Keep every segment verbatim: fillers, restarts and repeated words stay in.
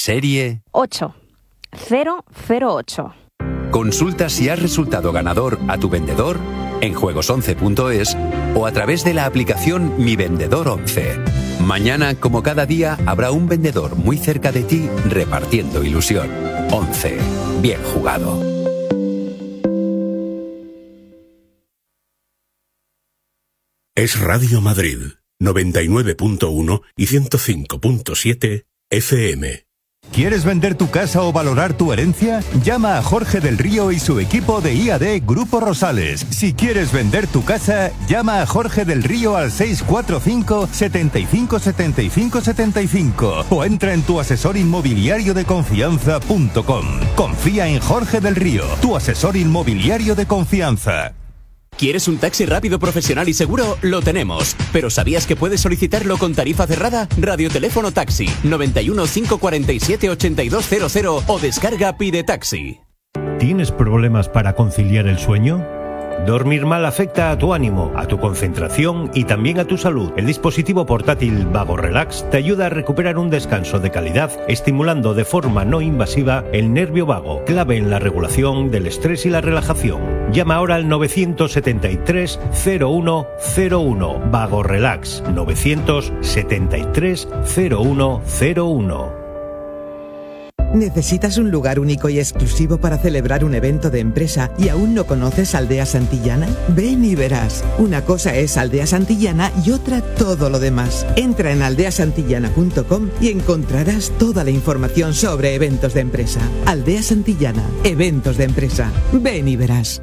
Serie ocho cero cero ocho. Consulta si has resultado ganador a tu vendedor en juegos once punto es o a través de la aplicación Mi Vendedor once. Mañana, como cada día, habrá un vendedor muy cerca de ti repartiendo ilusión. once. Bien jugado. Es Radio Madrid, noventa y nueve punto uno y ciento cinco punto siete F M. ¿Quieres vender tu casa o valorar tu herencia? Llama a Jorge del Río y su equipo de I A D Grupo Rosales. Si quieres vender tu casa, llama a Jorge del Río al seis cuatro cinco, setenta y cinco, setenta y cinco, setenta y cinco o entra en tu asesor inmobiliario de confianza punto com. Confía en Jorge del Río, tu asesor inmobiliario de confianza. ¿Quieres un taxi rápido, profesional y seguro? Lo tenemos. ¿Pero sabías que puedes solicitarlo con tarifa cerrada? Radioteléfono Taxi noventa y uno, cinco cuarenta y siete, ochenta y dos cero cero o descarga Pide Taxi. ¿Tienes problemas para conciliar el sueño? Dormir mal afecta a tu ánimo, a tu concentración y también a tu salud. El dispositivo portátil Vago Relax te ayuda a recuperar un descanso de calidad, estimulando de forma no invasiva el nervio vago, clave en la regulación del estrés y la relajación. Llama ahora al nueve siete tres, cero uno cero uno. Vago Relax nueve siete tres, cero uno cero uno. ¿Necesitas un lugar único y exclusivo para celebrar un evento de empresa y aún no conoces Aldea Santillana? Ven y verás. Una cosa es Aldea Santillana y otra todo lo demás. Entra en aldea santillana punto com y encontrarás toda la información sobre eventos de empresa. Aldea Santillana, eventos de empresa. Ven y verás.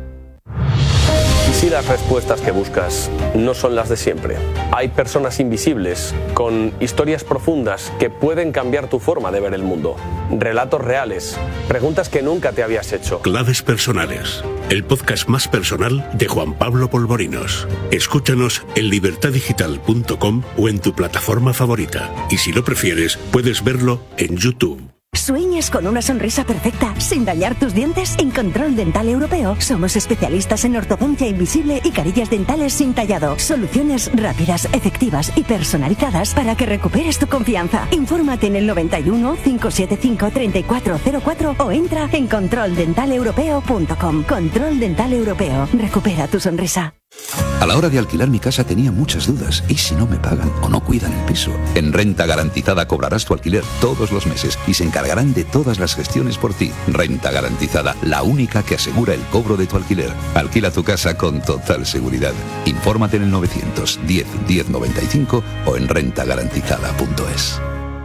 ¿Y si las respuestas que buscas no son las de siempre? Hay personas invisibles, con historias profundas que pueden cambiar tu forma de ver el mundo. Relatos reales, preguntas que nunca te habías hecho. Claves personales, el podcast más personal de Juan Pablo Polvorinos. Escúchanos en libertad digital punto com o en tu plataforma favorita. Y si lo prefieres, puedes verlo en YouTube. ¿Sueñas con una sonrisa perfecta sin dañar tus dientes? En Control Dental Europeo somos especialistas en ortodoncia invisible y carillas dentales sin tallado. Soluciones rápidas, efectivas y personalizadas para que recuperes tu confianza. Infórmate en el noventa y uno, cinco siete cinco, treinta y cuatro cero cuatro o entra en control dental europeo punto com. Control Dental Europeo. Recupera tu sonrisa. A la hora de alquilar mi casa tenía muchas dudas. ¿Y si no me pagan o no cuidan el piso? En Renta Garantizada cobrarás tu alquiler todos los meses y se encargarán de todas las gestiones por ti. Renta Garantizada, la única que asegura el cobro de tu alquiler. Alquila tu casa con total seguridad. Infórmate en el novecientos diez, diez noventa y cinco o en renta garantizada punto es.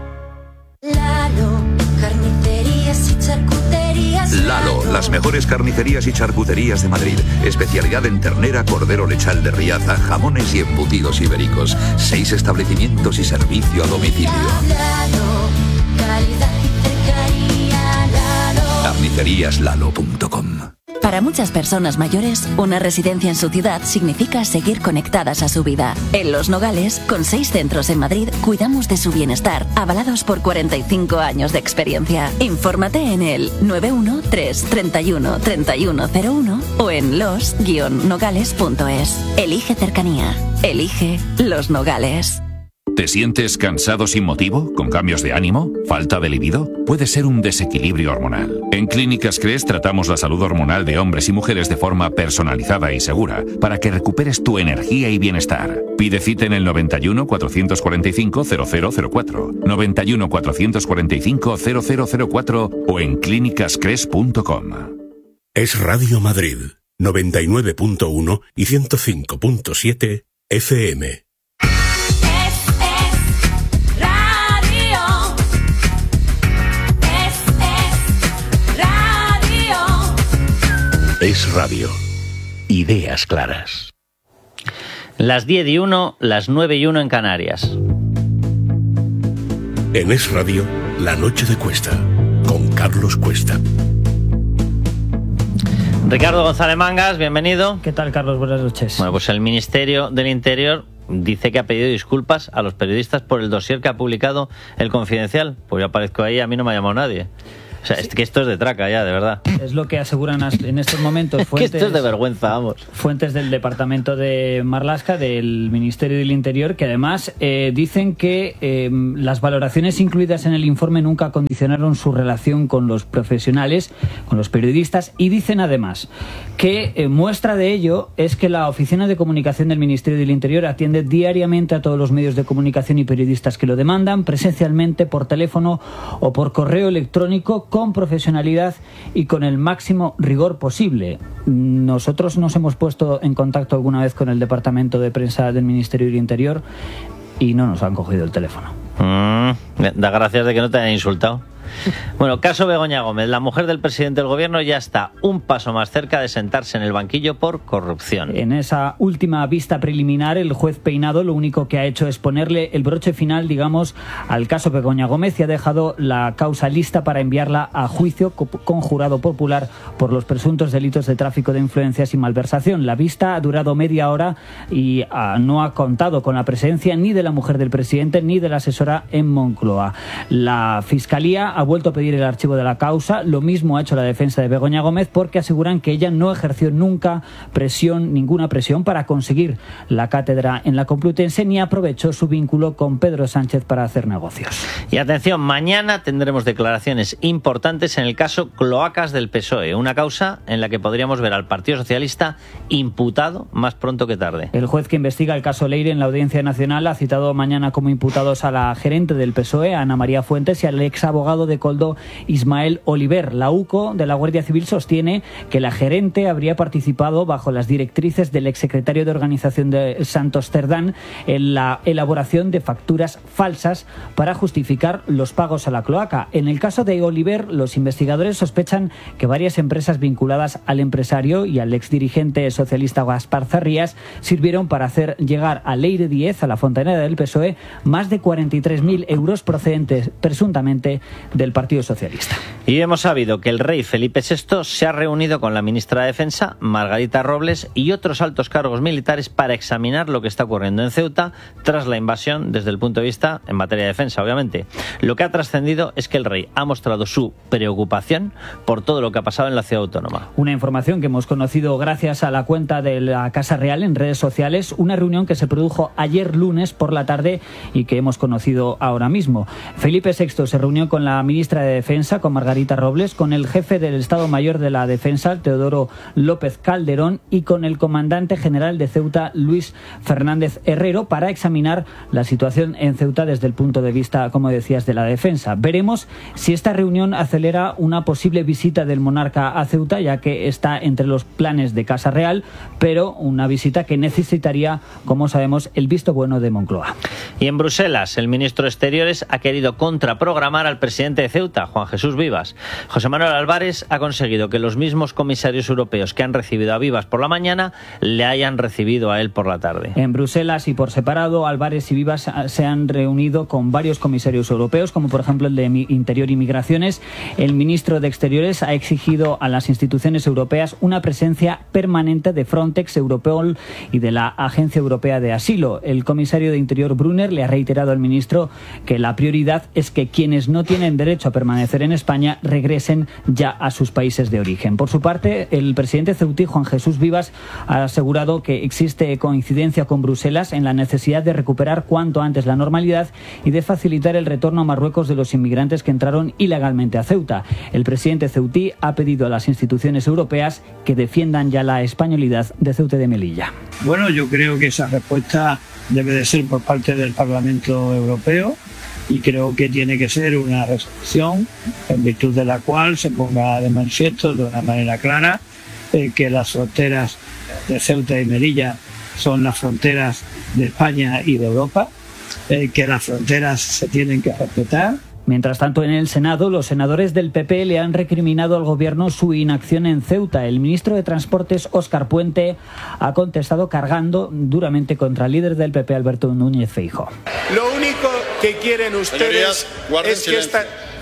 Lalo, carnicerías y charcuterías. Lalo, las mejores carnicerías y charcuterías de Madrid. Especialidad en ternera, cordero lechal de Riaza, jamones y embutidos ibéricos. Seis establecimientos y servicio a domicilio. Lalo, calidad y cercanía. Lalo. carnicerías lalo punto com. Para muchas personas mayores, una residencia en su ciudad significa seguir conectadas a su vida. En Los Nogales, con seis centros en Madrid, cuidamos de su bienestar, avalados por cuarenta y cinco años de experiencia. Infórmate en el nueve uno tres, treinta y uno, treinta y uno cero uno o en los guion nogales punto es. Elige cercanía. Elige Los Nogales. ¿Te sientes cansado sin motivo? ¿Con cambios de ánimo? ¿Falta de libido? Puede ser un desequilibrio hormonal. En Clínicas Cres tratamos la salud hormonal de hombres y mujeres de forma personalizada y segura para que recuperes tu energía y bienestar. Pide cita en el noventa y uno, cuatrocientos cuarenta y cinco, cero cero cero cuatro, noventa y uno, cuatrocientos cuarenta y cinco, cero cero cero cuatro o en clínicas cres punto com. Es Radio Madrid, noventa y nueve punto uno y ciento cinco punto siete F M. Es radio. Ideas claras. Las diez y uno, las nueve y uno en Canarias. En Es Radio, La Noche de Cuesta, con Carlos Cuesta. Ricardo González Mangas, bienvenido. ¿Qué tal, Carlos? Buenas noches. Bueno, pues el Ministerio del Interior dice que ha pedido disculpas a los periodistas por el dossier que ha publicado El Confidencial. Pues yo aparezco ahí, a mí no me ha llamado nadie. O sea, sí. Es que esto es de traca ya, de verdad. Es lo que aseguran en estos momentos fuentes, que esto es de vergüenza, vamos. Fuentes del departamento de Marlaska, del Ministerio del Interior, que además eh, dicen que eh, las valoraciones incluidas en el informe nunca condicionaron su relación con los profesionales, con los periodistas, y dicen además que eh, muestra de ello es que la Oficina de Comunicación del Ministerio del Interior atiende diariamente a todos los medios de comunicación y periodistas que lo demandan, presencialmente, por teléfono o por correo electrónico, con profesionalidad y con el máximo rigor posible. Nosotros nos hemos puesto en contacto alguna vez con el Departamento de Prensa del Ministerio del Interior y no nos han cogido el teléfono. Mm, da gracias de que no te hayan insultado. Bueno, caso Begoña Gómez. La mujer del presidente del gobierno ya está un paso más cerca de sentarse en el banquillo por corrupción. En esa última vista preliminar, el juez Peinado lo único que ha hecho es ponerle el broche final, digamos, al caso Begoña Gómez y ha dejado la causa lista para enviarla a juicio con jurado popular por los presuntos delitos de tráfico de influencias y malversación. La vista ha durado media hora y uh, no ha contado con la presencia ni de la mujer del presidente ni de la asesora en Moncloa. La Fiscalía ha vuelto a pedir el archivo de la causa. Lo mismo ha hecho la defensa de Begoña Gómez, porque aseguran que ella no ejerció nunca presión, ninguna presión para conseguir la cátedra en la Complutense, ni aprovechó su vínculo con Pedro Sánchez para hacer negocios. Y atención, mañana tendremos declaraciones importantes en el caso Cloacas del P S O E, una causa en la que podríamos ver al Partido Socialista imputado más pronto que tarde. El juez que investiga el caso Leire en la Audiencia Nacional ha citado mañana como imputados a la gerente del P S O E, Ana María Fuentes, y al ex abogado de Coldo, Ismael Oliver. La U C O de la Guardia Civil sostiene que la gerente habría participado bajo las directrices del exsecretario de Organización de Santos Cerdán en la elaboración de facturas falsas para justificar los pagos a la cloaca. En el caso de Oliver, los investigadores sospechan que varias empresas vinculadas al empresario y al exdirigente socialista Gaspar Zarrías sirvieron para hacer llegar a Leire Díez, a la fontanera del P S O E, más de cuarenta y tres mil euros procedentes presuntamente del Partido Socialista. Y hemos sabido que el rey Felipe sexto se ha reunido con la ministra de Defensa, Margarita Robles, y otros altos cargos militares para examinar lo que está ocurriendo en Ceuta tras la invasión desde el punto de vista en materia de defensa, obviamente. Lo que ha trascendido es que el rey ha mostrado su preocupación por todo lo que ha pasado en la ciudad autónoma. Una información que hemos conocido gracias a la cuenta de la Casa Real en redes sociales, una reunión que se produjo ayer lunes por la tarde y que hemos conocido ahora mismo. Felipe sexto se reunió con la ministra de Defensa, con Margarita Robles, con el jefe del Estado Mayor de la Defensa, Teodoro López Calderón, y con el comandante general de Ceuta, Luis Fernández Herrero, para examinar la situación en Ceuta desde el punto de vista, como decías, de la defensa. Veremos si esta reunión acelera una posible visita del monarca a Ceuta, ya que está entre los planes de Casa Real, pero una visita que necesitaría, como sabemos, el visto bueno de Moncloa. Y en Bruselas, el ministro de Exteriores ha querido contraprogramar al presidente de Ceuta, Juan Jesús Vivas. José Manuel Álvarez ha conseguido que los mismos comisarios europeos que han recibido a Vivas por la mañana le hayan recibido a él por la tarde. En Bruselas y por separado, Álvarez y Vivas se han reunido con varios comisarios europeos, como por ejemplo el de Interior y Migraciones. El ministro de Exteriores ha exigido a las instituciones europeas una presencia permanente de Frontex, Europol y de la Agencia Europea de Asilo. El comisario de Interior, Brunner, le ha reiterado al ministro que la prioridad es que quienes no tienen derecho a permanecer en España regresen ya a sus países de origen. Por su parte, el presidente ceutí, Juan Jesús Vivas, ha asegurado que existe coincidencia con Bruselas en la necesidad de recuperar cuanto antes la normalidad y de facilitar el retorno a Marruecos de los inmigrantes que entraron ilegalmente a Ceuta. El presidente ceutí ha pedido a las instituciones europeas que defiendan ya la españolidad de Ceuta y de Melilla. Bueno, yo creo que esa respuesta debe de ser por parte del Parlamento Europeo, y creo que tiene que ser una resolución en virtud de la cual se ponga de manifiesto de una manera clara eh, que las fronteras de Ceuta y Melilla son las fronteras de España y de Europa, eh, que las fronteras se tienen que respetar. Mientras tanto, en el Senado, los senadores del P P le han recriminado al gobierno su inacción en Ceuta. El ministro de Transportes, Óscar Puente, ha contestado cargando duramente contra el líder del P P, Alberto Núñez Feijóo. Lo único que quieren ustedes es que, esta,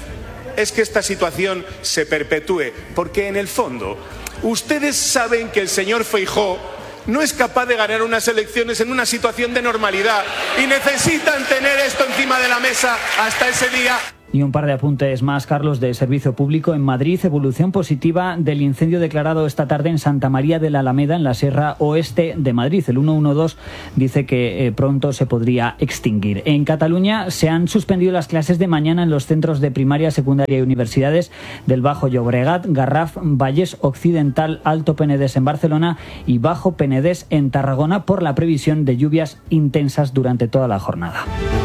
es que esta situación se perpetúe, porque en el fondo ustedes saben que el señor Feijóo no es capaz de ganar unas elecciones en una situación de normalidad y necesitan tener esto encima de la mesa hasta ese día. Y un par de apuntes más, Carlos, de servicio público. En Madrid, evolución positiva del incendio declarado esta tarde en Santa María de la Alameda, en la Sierra Oeste de Madrid. El ciento doce dice que eh, pronto se podría extinguir. En Cataluña se han suspendido las clases de mañana en los centros de primaria, secundaria y universidades del Bajo Llobregat, Garraf, Vallès Occidental, Alto Penedès en Barcelona y Bajo Penedès en Tarragona por la previsión de lluvias intensas durante toda la jornada.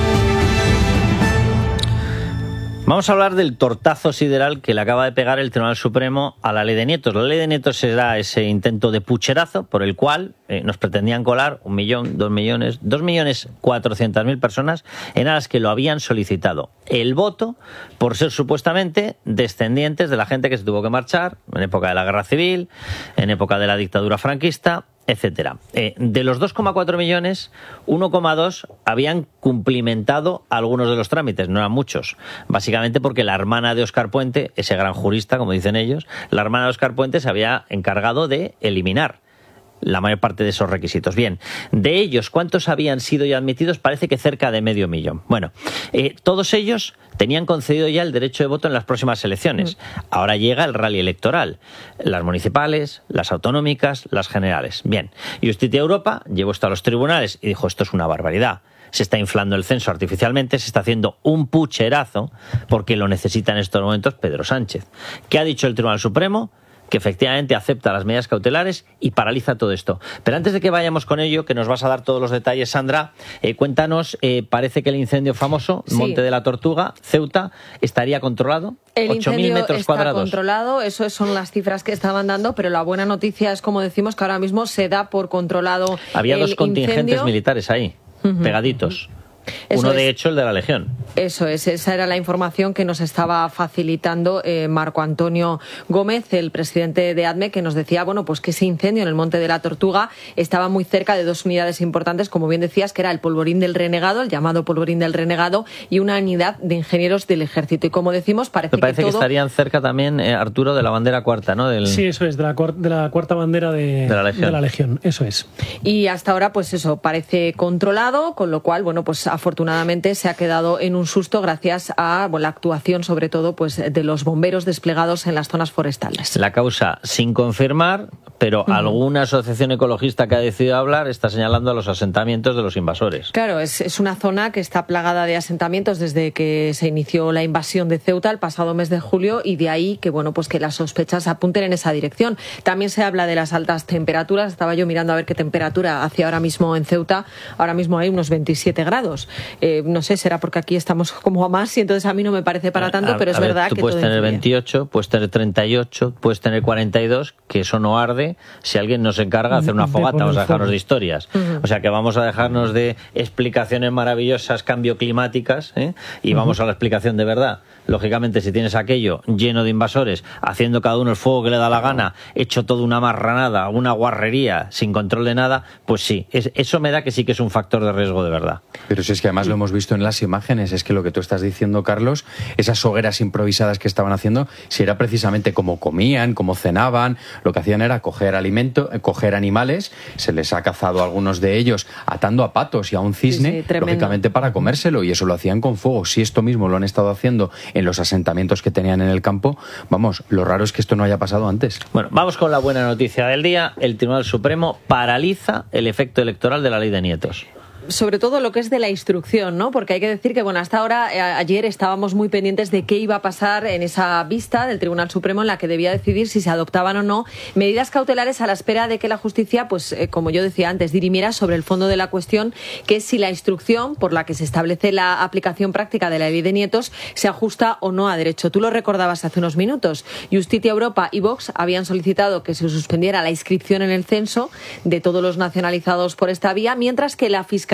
Vamos a hablar del tortazo sideral que le acaba de pegar el Tribunal Supremo a la Ley de Nietos. La Ley de Nietos será ese intento de pucherazo por el cual eh, nos pretendían colar un millón, dos millones, dos millones cuatrocientas mil personas en las que lo habían solicitado. El voto por ser supuestamente descendientes de la gente que se tuvo que marchar en época de la Guerra Civil, en época de la dictadura franquista, etcétera. Eh, de los dos coma cuatro millones, uno coma dos habían cumplimentado algunos de los trámites, no eran muchos. Básicamente porque la hermana de Óscar Puente, ese gran jurista, como dicen ellos, la hermana de Óscar Puente se había encargado de eliminar la mayor parte de esos requisitos. Bien, de ellos, ¿cuántos habían sido ya admitidos? Parece que cerca de medio millón. Bueno, eh, todos ellos tenían concedido ya el derecho de voto en las próximas elecciones. Ahora llega el rally electoral. Las municipales, las autonómicas, las generales. Bien, Justicia Europa llevó esto a los tribunales y dijo, esto es una barbaridad. Se está inflando el censo artificialmente, se está haciendo un pucherazo porque lo necesita en estos momentos Pedro Sánchez. ¿Qué ha dicho el Tribunal Supremo? Que efectivamente acepta las medidas cautelares y paraliza todo esto. Pero antes de que vayamos con ello, que nos vas a dar todos los detalles, Sandra, eh, cuéntanos, eh, parece que el incendio famoso, sí. Monte de la Tortuga, Ceuta, estaría controlado. El ocho mil incendio metros está cuadrados. controlado, eso son las cifras que estaban dando, pero la buena noticia es, como decimos, que ahora mismo se da por controlado Había el dos contingentes incendio. militares ahí, uh-huh. pegaditos. Eso Uno, de es. hecho, el de la Legión. Eso es, esa era la información que nos estaba facilitando eh, Marco Antonio Gómez, el presidente de ADME, que nos decía, bueno, pues que ese incendio en el Monte de la Tortuga estaba muy cerca de dos unidades importantes, como bien decías, que era el Polvorín del Renegado, el llamado Polvorín del Renegado, y una unidad de ingenieros del Ejército. Y como decimos, parece, Me parece que, que, todo... estarían cerca también, eh, Arturo, de la bandera cuarta, ¿no? Del... Sí, eso es, de la, cuar- de la cuarta bandera de, de, la Legión. de la Legión, eso es. Y hasta ahora, pues eso, parece controlado, con lo cual, bueno, pues afortunadamente se ha quedado en un susto gracias a bueno, la actuación, sobre todo, pues de los bomberos desplegados en las zonas forestales. La causa sin confirmar, pero uh-huh. alguna asociación ecologista que ha decidido hablar está señalando a los asentamientos de los invasores. Claro, es, es una zona que está plagada de asentamientos desde que se inició la invasión de Ceuta el pasado mes de julio, y de ahí que bueno, pues que las sospechas apunten en esa dirección. También se habla de las altas temperaturas. Estaba yo mirando a ver qué temperatura hacía ahora mismo en Ceuta. Ahora mismo hay unos veintisiete grados. Eh, no sé, será porque aquí estamos como a más y entonces a mí no me parece para tanto, a, pero es a ver, verdad tú que puedes todo tener influye. veintiocho, puedes tener treinta y ocho, puedes tener cuarenta y dos, que eso no arde si alguien nos encarga de hacer una fogata. Vamos a dejarnos de historias. Uh-huh. O sea que vamos a dejarnos de explicaciones maravillosas cambioclimáticas, ¿eh? y uh-huh. vamos a la explicación de verdad. Lógicamente, si tienes aquello lleno de invasores, haciendo cada uno el fuego que le da la gana, hecho toda una marranada, una guarrería, sin control de nada, pues sí, es, eso me da que sí que es un factor de riesgo de verdad. Pero si es que además lo hemos visto en las imágenes, es que lo que tú estás diciendo, Carlos, esas hogueras improvisadas que estaban haciendo, si era precisamente como comían, como cenaban, lo que hacían era coger alimento, coger animales, se les ha cazado a algunos de ellos atando a patos y a un cisne, sí, sí, lógicamente para comérselo, y eso lo hacían con fuego. Si esto mismo lo han estado haciendo en los asentamientos que tenían en el campo, vamos, lo raro es que esto no haya pasado antes. Bueno, vamos con la buena noticia del día. El Tribunal Supremo paraliza el efecto electoral de la Ley de Nietos. Sobre todo lo que es de la instrucción, ¿no? Porque hay que decir que, bueno, hasta ahora, eh, ayer estábamos muy pendientes de qué iba a pasar en esa vista del Tribunal Supremo en la que debía decidir si se adoptaban o no medidas cautelares a la espera de que la justicia, pues, eh, como yo decía antes, dirimiera sobre el fondo de la cuestión, que es si la instrucción por la que se establece la aplicación práctica de la Ley de Nietos se ajusta o no a derecho. Tú lo recordabas hace unos minutos. Justicia Europa y Vox habían solicitado que se suspendiera la inscripción en el censo de todos los nacionalizados por esta vía, mientras que la Fiscalía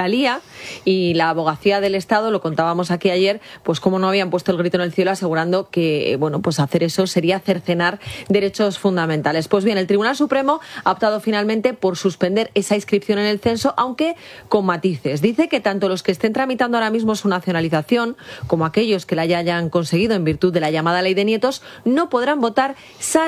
y la Abogacía del Estado, lo contábamos aquí ayer, pues como no habían puesto el grito en el cielo asegurando que, bueno, pues hacer eso sería cercenar derechos fundamentales. Pues bien, el Tribunal Supremo ha optado finalmente por suspender esa inscripción en el censo, aunque con matices. Dice que tanto los que estén tramitando ahora mismo su nacionalización como aquellos que la hayan conseguido en virtud de la llamada Ley de Nietos no podrán votar, salvo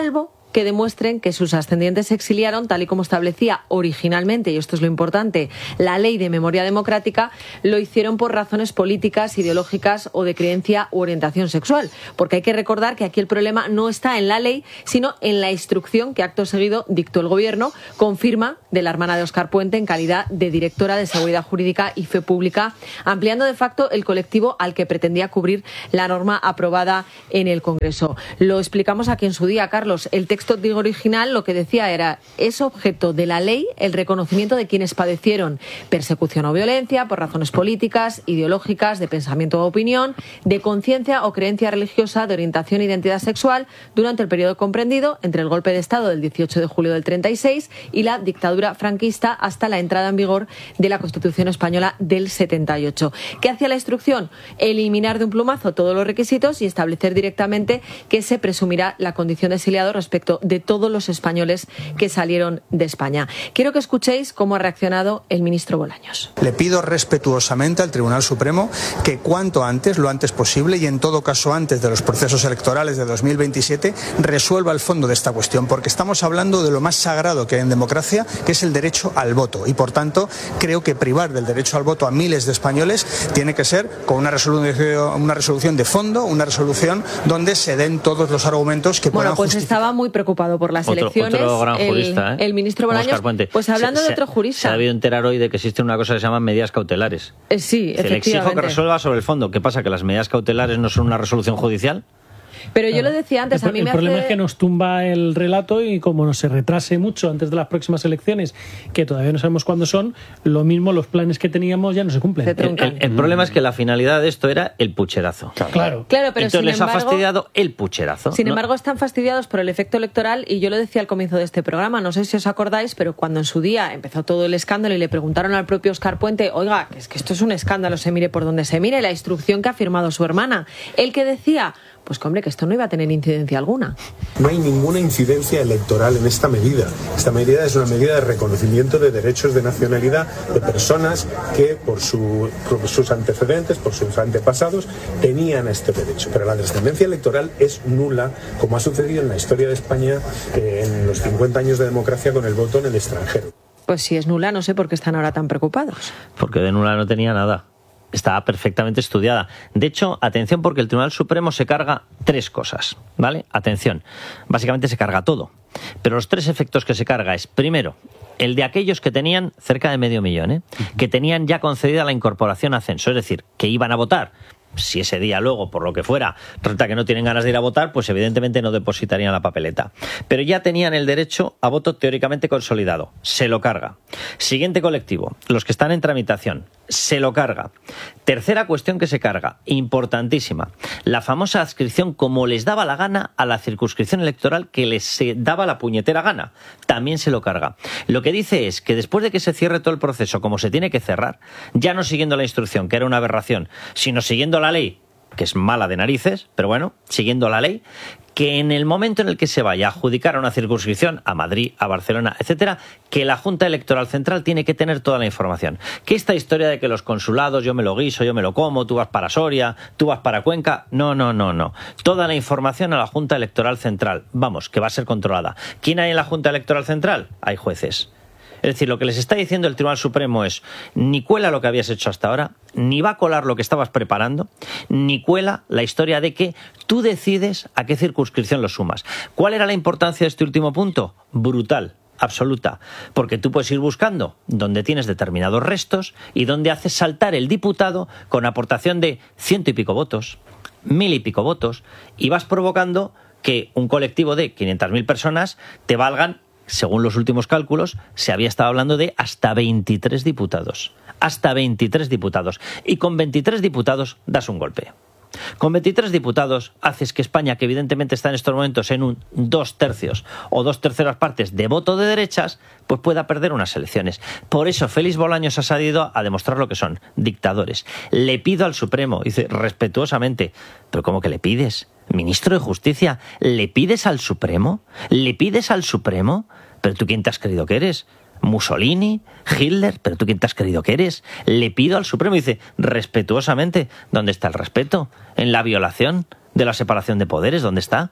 que demuestren que sus ascendientes se exiliaron tal y como establecía originalmente, y esto es lo importante, la Ley de Memoria Democrática, lo hicieron por razones políticas, ideológicas o de creencia u orientación sexual. Porque hay que recordar que aquí el problema no está en la ley, sino en la instrucción que acto seguido dictó el Gobierno con firma de la hermana de Óscar Puente en calidad de directora de Seguridad Jurídica y Fe Pública, ampliando de facto el colectivo al que pretendía cubrir la norma aprobada en el Congreso. Lo explicamos aquí en su día, Carlos. El texto original lo que decía era: es objeto de la ley el reconocimiento de quienes padecieron persecución o violencia por razones políticas, ideológicas, de pensamiento o opinión, de conciencia o creencia religiosa, de orientación e identidad sexual durante el periodo comprendido entre el golpe de Estado del dieciocho de julio del treinta y seis y la dictadura franquista hasta la entrada en vigor de la Constitución española del setenta y ocho. ¿Qué hacía la instrucción? Eliminar de un plumazo todos los requisitos y establecer directamente que se presumirá la condición de exiliado respecto de todos los españoles que salieron de España. Quiero que escuchéis cómo ha reaccionado el ministro Bolaños. Le pido respetuosamente al Tribunal Supremo que cuanto antes, lo antes posible y en todo caso antes de los procesos electorales de dos mil veintisiete, resuelva el fondo de esta cuestión, porque estamos hablando de lo más sagrado que hay en democracia, que es el derecho al voto, y por tanto creo que privar del derecho al voto a miles de españoles tiene que ser con una resolución, una resolución de fondo, una resolución donde se den todos los argumentos que bueno, puedan pues justificar. Estaba muy preocupado por las otro, elecciones. Otro gran el, jurista, ¿eh? el ministro Bolaños. Pues hablando se, de otro jurista. Se ha debido enterar hoy de que existe una cosa que se llama medidas cautelares. Eh, sí, Se le exijo que resuelva sobre el fondo. ¿Qué pasa? ¿Que las medidas cautelares no son una resolución judicial? Pero yo lo decía antes, el, a mí el me problema hace... es que nos tumba el relato y como no se retrase mucho antes de las próximas elecciones, que todavía no sabemos cuándo son, lo mismo los planes que teníamos ya no se cumplen. El, el, el problema es que la finalidad de esto era el pucherazo. Claro. Claro, pero Entonces sin les embargo, ha fastidiado el pucherazo. Sin ¿no? embargo, están fastidiados por el efecto electoral y yo lo decía al comienzo de este programa, no sé si os acordáis, pero cuando en su día empezó todo el escándalo y le preguntaron al propio Óscar Puente, oiga, es que esto es un escándalo, se mire por donde se mire, la instrucción que ha firmado su hermana, el que decía... Pues que, hombre, que esto no iba a tener incidencia alguna. No hay ninguna incidencia electoral en esta medida. Esta medida es una medida de reconocimiento de derechos de nacionalidad de personas que por, su, por sus antecedentes, por sus antepasados, tenían este derecho. Pero la trascendencia electoral es nula, como ha sucedido en la historia de España eh, en los cincuenta años de democracia con el voto en el extranjero. Pues si es nula, no sé por qué están ahora tan preocupados. Porque de nula no tenía nada. Estaba perfectamente estudiada. De hecho, atención, porque el Tribunal Supremo se carga tres cosas, ¿vale? Atención, básicamente se carga todo. Pero los tres efectos que se carga es, primero, el de aquellos que tenían cerca de medio millón, ¿eh? que tenían ya concedida la incorporación a censo, es decir, que iban a votar. Si ese día luego, por lo que fuera, resulta que no tienen ganas de ir a votar, pues evidentemente no depositarían la papeleta. Pero ya tenían el derecho a voto teóricamente consolidado. Se lo carga. Siguiente colectivo, los que están en tramitación. Se lo carga. Tercera cuestión que se carga, importantísima. La famosa adscripción como les daba la gana a la circunscripción electoral que les daba la puñetera gana. También se lo carga. Lo que dice es que después de que se cierre todo el proceso como se tiene que cerrar, ya no siguiendo la instrucción, que era una aberración, sino siguiendo la ley, que es mala de narices, pero bueno, siguiendo la ley, que en el momento en el que se vaya a adjudicar a una circunscripción, a Madrid, a Barcelona, etcétera, que la Junta Electoral Central tiene que tener toda la información. Que esta historia de que los consulados, yo me lo guiso, yo me lo como, tú vas para Soria, tú vas para Cuenca, no, no, no, no. Toda la información a la Junta Electoral Central, vamos, que va a ser controlada. ¿Quién hay en la Junta Electoral Central? Hay jueces. Es decir, lo que les está diciendo el Tribunal Supremo es ni cuela lo que habías hecho hasta ahora, ni va a colar lo que estabas preparando, ni cuela la historia de que tú decides a qué circunscripción lo sumas. ¿Cuál era la importancia de este último punto? Brutal, absoluta, porque tú puedes ir buscando donde tienes determinados restos y donde haces saltar el diputado con aportación de ciento y pico votos, mil y pico votos, y vas provocando que un colectivo de quinientas mil personas te valgan. Según los últimos cálculos, se había estado hablando de hasta veintitrés diputados. Hasta veintitrés diputados. Y con veintitrés diputados das un golpe. Con veintitrés diputados haces que España, que evidentemente está en estos momentos en un dos tercios o dos terceras partes de voto de derechas, pues pueda perder unas elecciones. Por eso Félix Bolaños ha salido a demostrar lo que son dictadores. Le pido al Supremo, dice respetuosamente, ¿pero cómo que le pides? Ministro de Justicia, ¿le pides al Supremo? ¿Le pides al Supremo? ¿Pero tú quién te has creído que eres? ¿Mussolini? ¿Hitler? ¿Pero tú quién te has creído que eres? Le pido al Supremo, dice, respetuosamente, ¿dónde está el respeto? ¿En la violación de la separación de poderes? ¿Dónde está?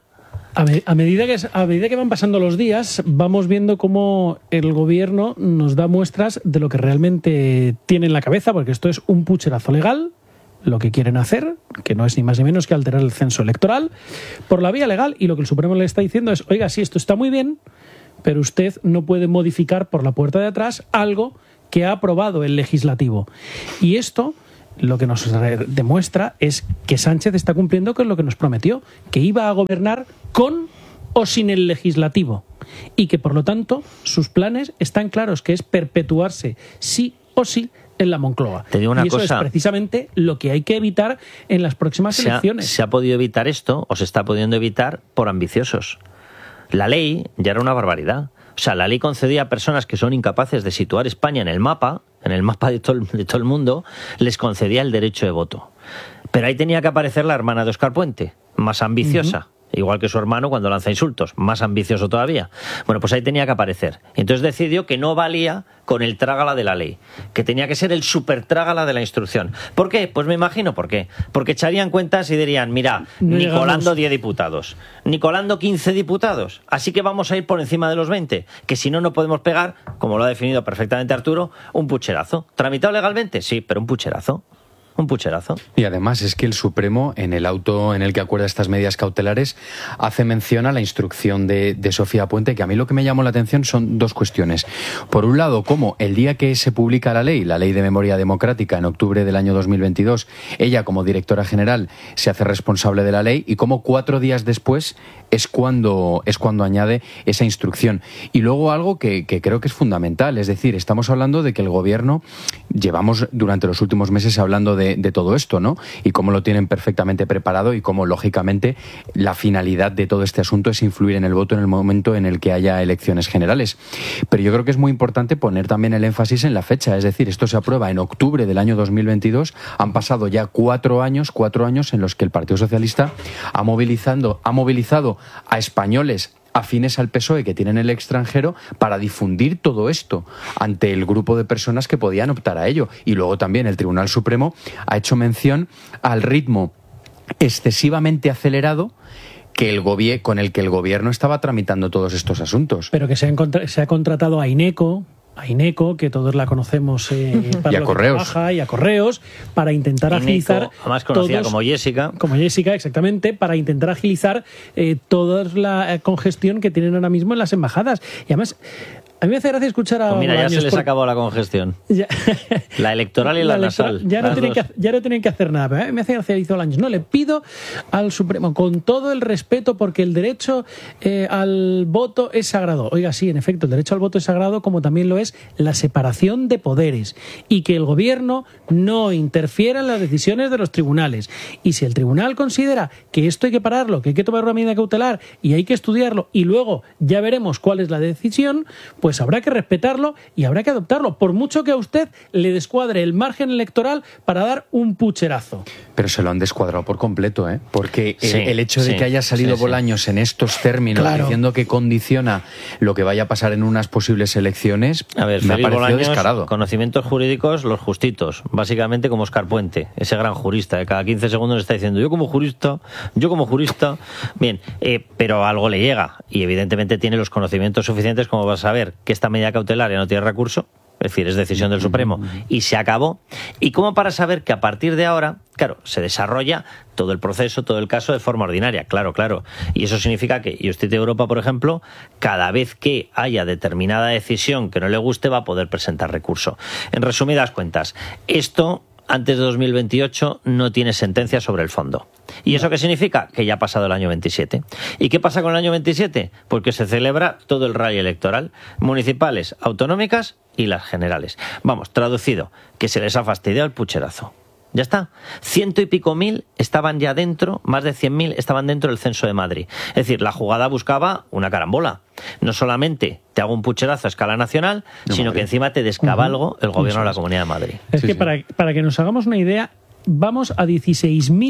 A, me, a, medida que, a medida que van pasando los días, vamos viendo cómo el gobierno nos da muestras de lo que realmente tiene en la cabeza, porque esto es un pucherazo legal, lo que quieren hacer, que no es ni más ni menos que alterar el censo electoral, por la vía legal, y lo que el Supremo le está diciendo es, oiga, sí, esto está muy bien, pero usted no puede modificar por la puerta de atrás algo que ha aprobado el legislativo. Y esto lo que nos demuestra es que Sánchez está cumpliendo con lo que nos prometió, que iba a gobernar con o sin el legislativo, y que por lo tanto sus planes están claros, que es perpetuarse sí o sí en la Moncloa. Te digo una y eso cosa, es precisamente lo que hay que evitar en las próximas se elecciones. Ha, se ha podido evitar esto, o se está pudiendo evitar por ambiciosos. La ley ya era una barbaridad. O sea, la ley concedía a personas que son incapaces de situar España en el mapa, en el mapa de todo el, de todo el mundo, les concedía el derecho de voto. Pero ahí tenía que aparecer la hermana de Óscar Puente, más ambiciosa. Uh-huh. Igual que su hermano cuando lanza insultos, más ambicioso todavía. Bueno, pues ahí tenía que aparecer. Entonces decidió que no valía con el trágala de la ley, que tenía que ser el super trágala de la instrucción. ¿Por qué? Pues me imagino por qué. Porque echarían cuentas y dirían, mira, no ni llegamos. colando diez diputados, ni colando quince diputados, así que vamos a ir por encima de los veinte, que si no, no podemos pegar, como lo ha definido perfectamente Arturo, un pucherazo. ¿Tramitado legalmente? Sí, pero un pucherazo. Un pucherazo. Y además es que el Supremo, en el auto en el que acuerda estas medidas cautelares, hace mención a la instrucción de, de Sofía Puente, que a mí lo que me llamó la atención son dos cuestiones. Por un lado, cómo el día que se publica la ley, la Ley de Memoria Democrática, en octubre del año dos mil veintidós, ella como directora general se hace responsable de la ley, y cómo cuatro días después es cuando, es cuando añade esa instrucción. Y luego algo que, que creo que es fundamental, es decir, estamos hablando de que el Gobierno, llevamos durante los últimos meses hablando de De, de todo esto, ¿no? Y cómo lo tienen perfectamente preparado y cómo, lógicamente, la finalidad de todo este asunto es influir en el voto en el momento en el que haya elecciones generales. Pero yo creo que es muy importante poner también el énfasis en la fecha, es decir, esto se aprueba en octubre del año dos mil veintidós, han pasado ya cuatro años, cuatro años en los que el Partido Socialista ha movilizando, ha movilizado a españoles afines al P S O E que tienen el extranjero para difundir todo esto ante el grupo de personas que podían optar a ello. Y luego también el Tribunal Supremo ha hecho mención al ritmo excesivamente acelerado que el gobier- con el que el gobierno estaba tramitando todos estos asuntos. Pero que se, han contra- se ha contratado a INECO, a INECO, que todos la conocemos eh, para y a lo Correos. que trabaja, y a Correos, para intentar Ineco, agilizar... además conocida todos, como Jessica. Como Jessica, exactamente, para intentar agilizar eh, toda la eh, congestión que tienen ahora mismo en las embajadas. Y además, a mí me hace gracia escuchar a Pues mira, ya Bolaños se les por- acabó la congestión. Ya. La electoral y la, La electoral, nasal. ya no, las tienen dos. que, ya no tienen que hacer nada. Pero a mí me hace gracia, dice Bolaños. No, le pido al Supremo, con todo el respeto, porque el derecho eh, al voto es sagrado. Oiga, sí, en efecto, el derecho al voto es sagrado, como también lo es la separación de poderes, y que el gobierno no interfiera en las decisiones de los tribunales. Y si el tribunal considera que esto hay que pararlo, que hay que tomar una medida cautelar y hay que estudiarlo, y luego ya veremos cuál es la decisión, pues habrá que respetar y habrá que adoptarlo, por mucho que a usted le descuadre el margen electoral para dar un pucherazo. Pero se lo han descuadrado por completo, ¿eh? Porque el, Sí, el hecho de sí, que haya salido sí, sí. Bolaños en estos términos, Claro. diciendo que condiciona lo que vaya a pasar en unas posibles elecciones, A ver, me ha Félix parecido Bolaños, descarado. conocimientos jurídicos, los justitos, básicamente como Óscar Puente, ese gran jurista, que cada quince segundos está diciendo yo como jurista, yo como jurista, bien, eh, pero algo le llega, y evidentemente tiene los conocimientos suficientes como para saber que esta medida cautelar ya no tiene recurso, es decir, es decisión del Supremo, y se acabó, y como para saber que a partir de ahora, claro, se desarrolla todo el proceso, todo el caso de forma ordinaria, claro, claro, y eso significa que Justicia de Europa, por ejemplo, cada vez que haya determinada decisión que no le guste va a poder presentar recurso. En resumidas cuentas, esto antes de dos mil veintiocho no tiene sentencia sobre el fondo. ¿Y eso qué significa? Que ya ha pasado el año veintisiete. ¿Y qué pasa con el año veintisiete? Porque se celebra todo el rally electoral, municipales, autonómicas y las generales. Vamos, traducido, que se les ha fastidiado el pucherazo. Ya está. Ciento y pico mil estaban ya dentro, más de cien mil estaban dentro del censo de Madrid. Es decir, la jugada buscaba una carambola. No solamente te hago un pucherazo a escala nacional, No, sino Madrid. que encima te descabalgo el gobierno Eso de la es. Comunidad de Madrid. Es Sí, que sí. Para, para que nos hagamos una idea, vamos a dieciséis mil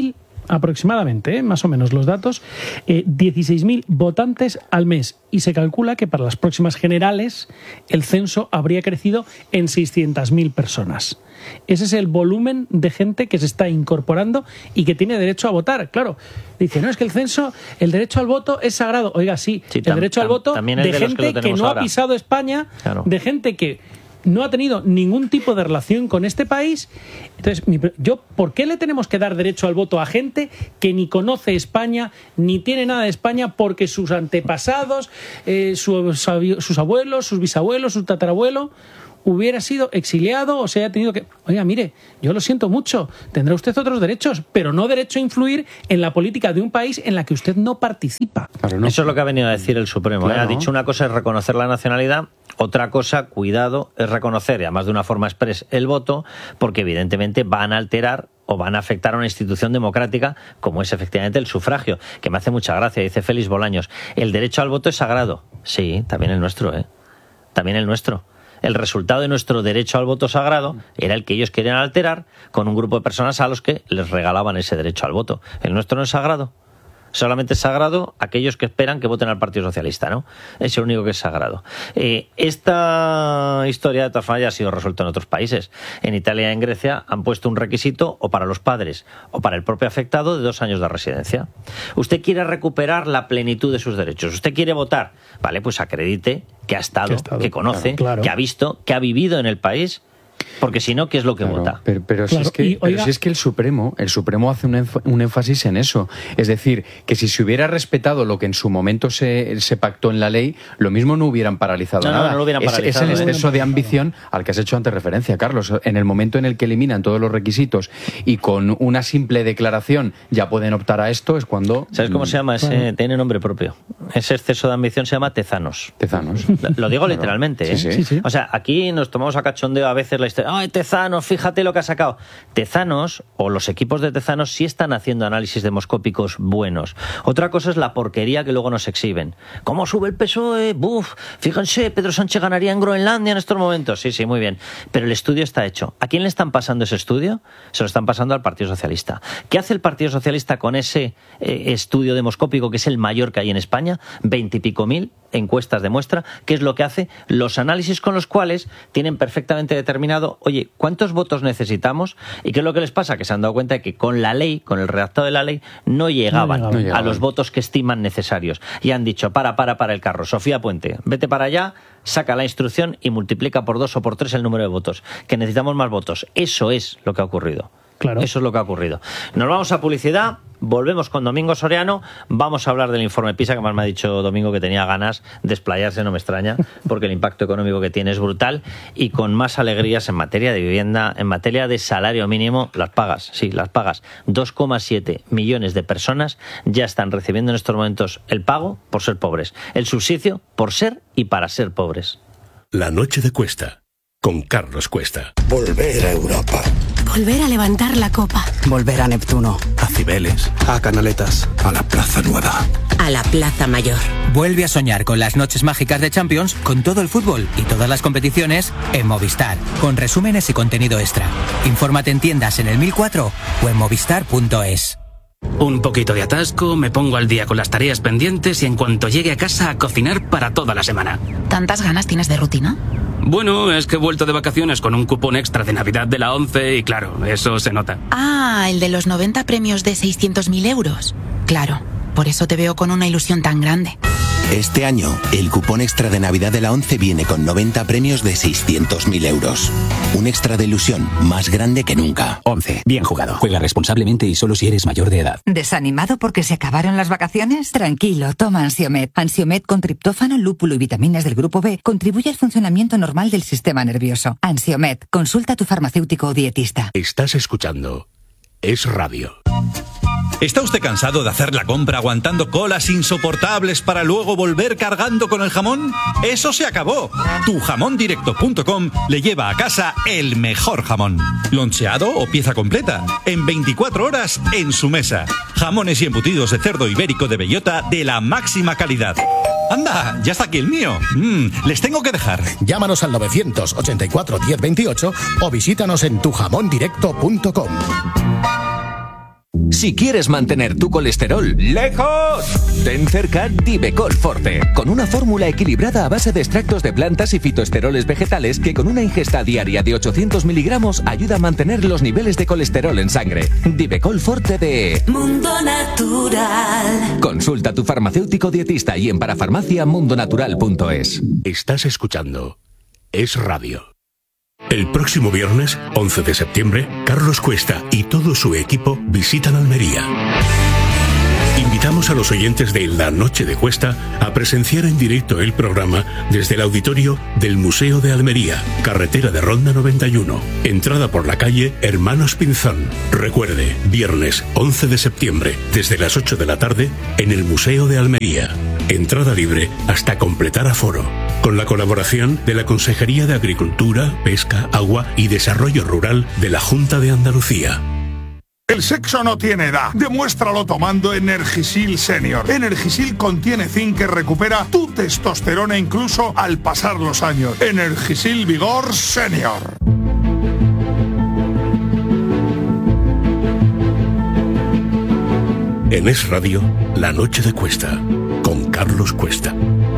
aproximadamente, ¿eh? más o menos los datos, eh, dieciséis mil votantes al mes. Y se calcula que para las próximas generales el censo habría crecido en seiscientas mil personas. Ese es el volumen de gente que se está incorporando y que tiene derecho a votar. Claro, dice, no, es que el censo, el derecho al voto es sagrado. Oiga, sí, Sí, el tam- derecho al tam- voto también es de de los que gente lo que, tenemos no ahora. ha pisado España, Claro. de gente que no ha tenido ningún tipo de relación con este país. Entonces, mi pre- yo, ¿por qué le tenemos que dar derecho al voto a gente que ni conoce España, ni tiene nada de España, porque sus antepasados, eh, sus, avi- sus abuelos, sus bisabuelos, su tatarabuelo hubiera sido exiliado o se haya tenido que... Oiga, mire, yo lo siento mucho, tendrá usted otros derechos, pero no derecho a influir en la política de un país en la que usted no participa. Eso es lo que ha venido a decir el Supremo. ¿eh? Claro. Ha dicho una cosa es reconocer la nacionalidad, otra cosa, cuidado, es reconocer, y además de una forma express, el voto, porque evidentemente van a alterar o van a afectar a una institución democrática como es efectivamente el sufragio, que me hace mucha gracia, dice Félix Bolaños. El derecho al voto es sagrado. Sí, también el nuestro, ¿eh? También el nuestro. El resultado de nuestro derecho al voto sagrado era el que ellos querían alterar con un grupo de personas a los que les regalaban ese derecho al voto. El nuestro no es sagrado. Solamente es sagrado aquellos que esperan que voten al Partido Socialista, ¿no? Es el único que es sagrado. Eh, esta historia, de todas formas, ya ha sido resuelta en otros países. En Italia y en Grecia han puesto un requisito o para los padres o para el propio afectado de dos años de residencia. Usted quiere recuperar la plenitud de sus derechos. Usted quiere votar. Vale, pues acredite que ha estado, que, ha estado, que conoce, claro, claro. que ha visto, que ha vivido en el país. Porque si no, ¿qué es lo que claro, vota? Pero, pero, Claro, si es que, y, pero oiga, si es que el Supremo, el Supremo hace un, énf- un énfasis en eso. Es decir, que si se hubiera respetado lo que en su momento se, se pactó en la ley, lo mismo no hubieran paralizado No, no, nada. no lo hubieran es, paralizado, es el ¿eh? exceso de ambición al que has hecho antes referencia, Carlos. En el momento en el que eliminan todos los requisitos y con una simple declaración ya pueden optar a esto, es cuando... ¿Sabes cómo se llama? Ese, Bueno. tiene nombre propio. Ese exceso de ambición se llama tezanos. Tezanos. Lo, lo digo Claro. literalmente, ¿eh? Sí, sí. Sí, sí. O sea, aquí nos tomamos a cachondeo a veces la historia. ¡Ay, Tezanos, fíjate lo que ha sacado! Tezanos, o los equipos de Tezanos, sí están haciendo análisis demoscópicos buenos. Otra cosa es la porquería que luego nos exhiben. ¿Cómo sube el P S O E? ¡Buf! Fíjense, Pedro Sánchez ganaría en Groenlandia en estos momentos. Sí, sí, muy bien. Pero el estudio está hecho. ¿A quién le están pasando ese estudio? Se lo están pasando al Partido Socialista. ¿Qué hace el Partido Socialista con ese eh, estudio demoscópico, que es el mayor que hay en España? Veintipico mil encuestas de muestra. ¿Qué es lo que hace? Los análisis con los cuales tienen perfectamente determinado, oye, ¿cuántos votos necesitamos? ¿Y qué es lo que les pasa? Que se han dado cuenta de que con la ley, con el redactado de la ley, no llegaban, No llegaban. No llegaban. a los votos que estiman necesarios. Y han dicho, para, para, para el carro. Sofía Puente, vete para allá, saca la instrucción y multiplica por dos o por tres el número de votos. Que necesitamos más votos. Eso es lo que ha ocurrido. Claro. Eso es lo que ha ocurrido. Nos vamos a publicidad, volvemos con Domingo Soriano, vamos a hablar del informe PISA, que más me ha dicho Domingo que tenía ganas de explayarse, no me extraña, porque el impacto económico que tiene es brutal, y con más alegrías en materia de vivienda, en materia de salario mínimo, las pagas, sí, las pagas. dos coma siete millones de personas ya están recibiendo en estos momentos el pago por ser pobres, el subsidio por ser y para ser pobres. La noche de Cuesta, con Carlos Cuesta. Volver a Europa. Volver a levantar la copa. Volver a Neptuno. A Cibeles. A Canaletas. A la Plaza Nueva. A la Plaza Mayor. Vuelve a soñar con las noches mágicas de Champions, con todo el fútbol y todas las competiciones en Movistar, con resúmenes y contenido extra. Infórmate en tiendas en el mil cuatro o en movistar punto es. Un poquito de atasco, me pongo al día con las tareas pendientes y en cuanto llegue a casa a cocinar para toda la semana. ¿Tantas ganas tienes de rutina? Bueno, es que he vuelto de vacaciones con un cupón extra de Navidad de la ONCE y claro, eso se nota. Ah, el de los noventa premios de seiscientos mil euros. Claro, por eso te veo con una ilusión tan grande. Este año, el cupón extra de Navidad de la ONCE viene con noventa premios de seiscientos mil euros. Un extra de ilusión más grande que nunca. ONCE. Bien jugado. Juega responsablemente y solo si eres mayor de edad. ¿Desanimado porque se acabaron las vacaciones? Tranquilo, toma Ansiomed. Ansiomed con triptófano, lúpulo y vitaminas del grupo B contribuye al funcionamiento normal del sistema nervioso. Ansiomed. Consulta a tu farmacéutico o dietista. Estás escuchando Es Radio. ¿Está usted cansado de hacer la compra aguantando colas insoportables para luego volver cargando con el jamón? ¡Eso se acabó! tu jamón directo punto com le lleva a casa el mejor jamón. Loncheado o pieza completa. En veinticuatro horas en su mesa. Jamones y embutidos de cerdo ibérico de bellota de la máxima calidad. ¡Anda! ¡Ya está aquí el mío! Mm, les tengo que dejar. Llámanos al novecientos ochenta y cuatro diez veintiocho o visítanos en tu jamón directo punto com. Si quieres mantener tu colesterol lejos, ten cerca Divecol Forte, con una fórmula equilibrada a base de extractos de plantas y fitoesteroles vegetales que con una ingesta diaria de ochocientos miligramos ayuda a mantener los niveles de colesterol en sangre. Divecol Forte de Mundo Natural. Consulta a tu farmacéutico dietista y en parafarmacia mundonatural punto es. Estás escuchando Es Radio. El próximo viernes, once de septiembre, Carlos Cuesta y todo su equipo visitan Almería. Invitamos a los oyentes de La Noche de Cuesta a presenciar en directo el programa desde el auditorio del Museo de Almería, carretera de Ronda noventa y uno, entrada por la calle Hermanos Pinzón. Recuerde, viernes once de septiembre, desde las ocho de la tarde, en el Museo de Almería. Entrada libre hasta completar aforo. Con la colaboración de la Consejería de Agricultura, Pesca, Agua y Desarrollo Rural de la Junta de Andalucía. El sexo no tiene edad. Demuéstralo tomando Energisil Senior. Energisil contiene zinc que recupera tu testosterona incluso al pasar los años. Energisil Vigor Senior. En Es Radio, La Noche de Cuesta, con Carlos Cuesta.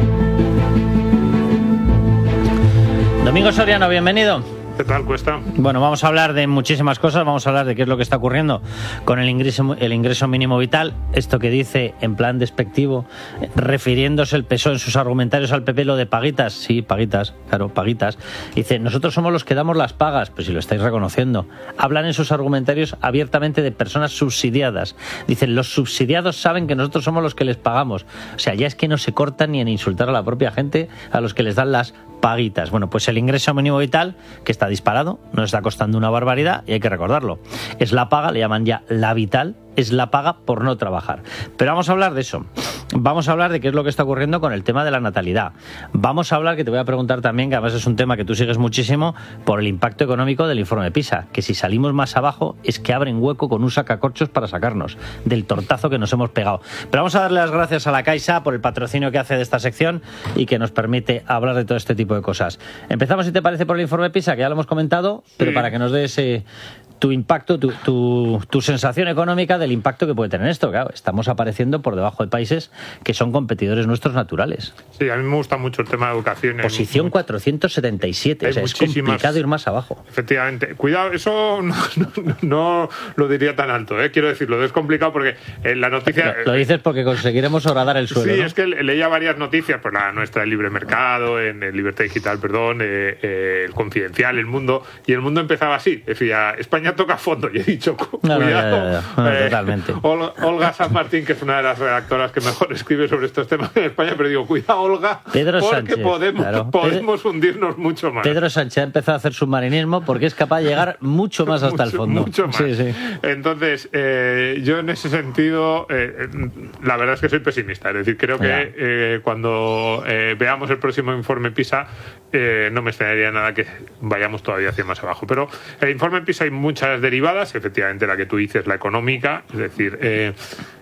Domingo Soriano, bienvenido. ¿Qué tal, Cuesta? Bueno, vamos a hablar de muchísimas cosas, vamos a hablar de qué es lo que está ocurriendo con el ingreso, el ingreso mínimo vital, esto que dice en plan despectivo, refiriéndose el P S O E en sus argumentarios al P P lo de paguitas, sí, paguitas, claro, paguitas, dice, nosotros somos los que damos las pagas, pues si lo estáis reconociendo, hablan en sus argumentarios abiertamente de personas subsidiadas, dicen, los subsidiados saben que nosotros somos los que les pagamos, o sea, ya es que no se cortan ni en insultar a la propia gente a los que les dan las paguitas. Bueno, pues el ingreso mínimo vital, que está disparado, nos está costando una barbaridad y hay que recordarlo. Es la paga, le llaman ya la vital, es la paga por no trabajar. Pero vamos a hablar de eso. Vamos a hablar de qué es lo que está ocurriendo con el tema de la natalidad. Vamos a hablar, que te voy a preguntar también, que además es un tema que tú sigues muchísimo, por el impacto económico del informe PISA, que si salimos más abajo es que abren hueco con un sacacorchos para sacarnos del tortazo que nos hemos pegado. Pero vamos a darle las gracias a la Caixa por el patrocinio que hace de esta sección y que nos permite hablar de todo este tipo de cosas. Empezamos, si te parece, por el informe PISA, que ya lo hemos comentado, sí, pero para que nos des eh, tu impacto, tu, tu, tu sensación económica del impacto que puede tener esto. Claro, estamos apareciendo por debajo de países que son competidores nuestros naturales. Sí, a mí me gusta mucho el tema de educación. Posición muy... cuatrocientos setenta y siete, o sea, es complicado ir más abajo. Efectivamente. Cuidado, eso no, no, no lo diría tan alto, ¿eh? Quiero decirlo, es complicado porque en la noticia... Lo, lo dices porque conseguiremos horadar el suelo, Sí, ¿no? Es que leía varias noticias, pues la nuestra, el Libre Mercado, en el Libertad Digital, perdón, eh, eh, el Confidencial, el Mundo, y el Mundo empezaba así, decía, España toca fondo, y he dicho, cuidado. No, no, ya, ya, ya. No, eh, totalmente. Olga, Olga San Martín, que es una de las redactoras que mejor escribe sobre estos temas en España, pero digo, cuidado, Olga, Pedro porque Sánchez, podemos, claro. podemos hundirnos mucho más. Pedro Sánchez ha empezado a hacer submarinismo porque es capaz de llegar mucho más hasta mucho, el fondo. Mucho más. Sí, sí. Entonces, eh, yo en ese sentido, eh, la verdad es que soy pesimista. Es decir, creo que eh, cuando eh, veamos el próximo informe PISA, eh, no me extrañaría nada que vayamos todavía hacia más abajo. Pero el informe PISA hay muchas derivadas, efectivamente la que tú dices, la económica, es decir, eh,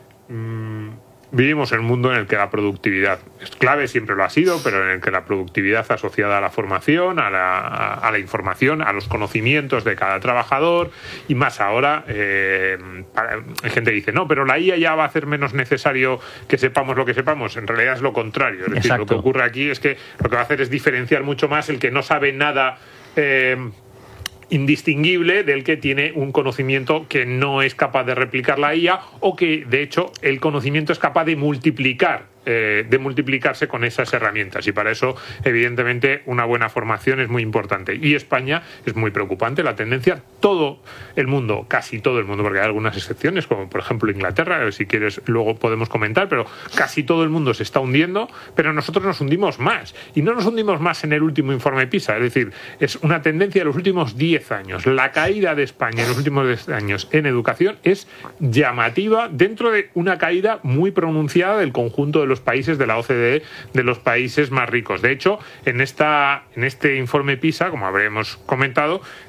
mmm, vivimos en un mundo en el que la productividad es clave, siempre lo ha sido, pero en el que la productividad asociada a la formación, a la, a la información, a los conocimientos de cada trabajador, y más ahora, eh, para, hay gente que dice, no, pero la I A ya va a hacer menos necesario que sepamos lo que sepamos. En realidad es lo contrario. Es decir, lo que ocurre aquí es que lo que va a hacer es diferenciar mucho más el que no sabe nada eh, indistinguible del que tiene un conocimiento que no es capaz de replicar la I A, o que de hecho el conocimiento es capaz de multiplicar eh, de multiplicarse con esas herramientas, y para eso evidentemente una buena formación es muy importante. Y España es muy preocupante la tendencia. Todo el mundo, casi todo el mundo, porque hay algunas excepciones, como por ejemplo Inglaterra, si quieres luego podemos comentar, pero casi todo el mundo se está hundiendo, pero nosotros nos hundimos más, y no nos hundimos más en el último informe PISA. Es decir, es una tendencia de los últimos diez años. La caída de España en los últimos diez años en educación es llamativa, dentro de una caída muy pronunciada del conjunto de los países de la O C D E, de los países más ricos. De hecho, en esta en este informe PISA, como habremos comentado,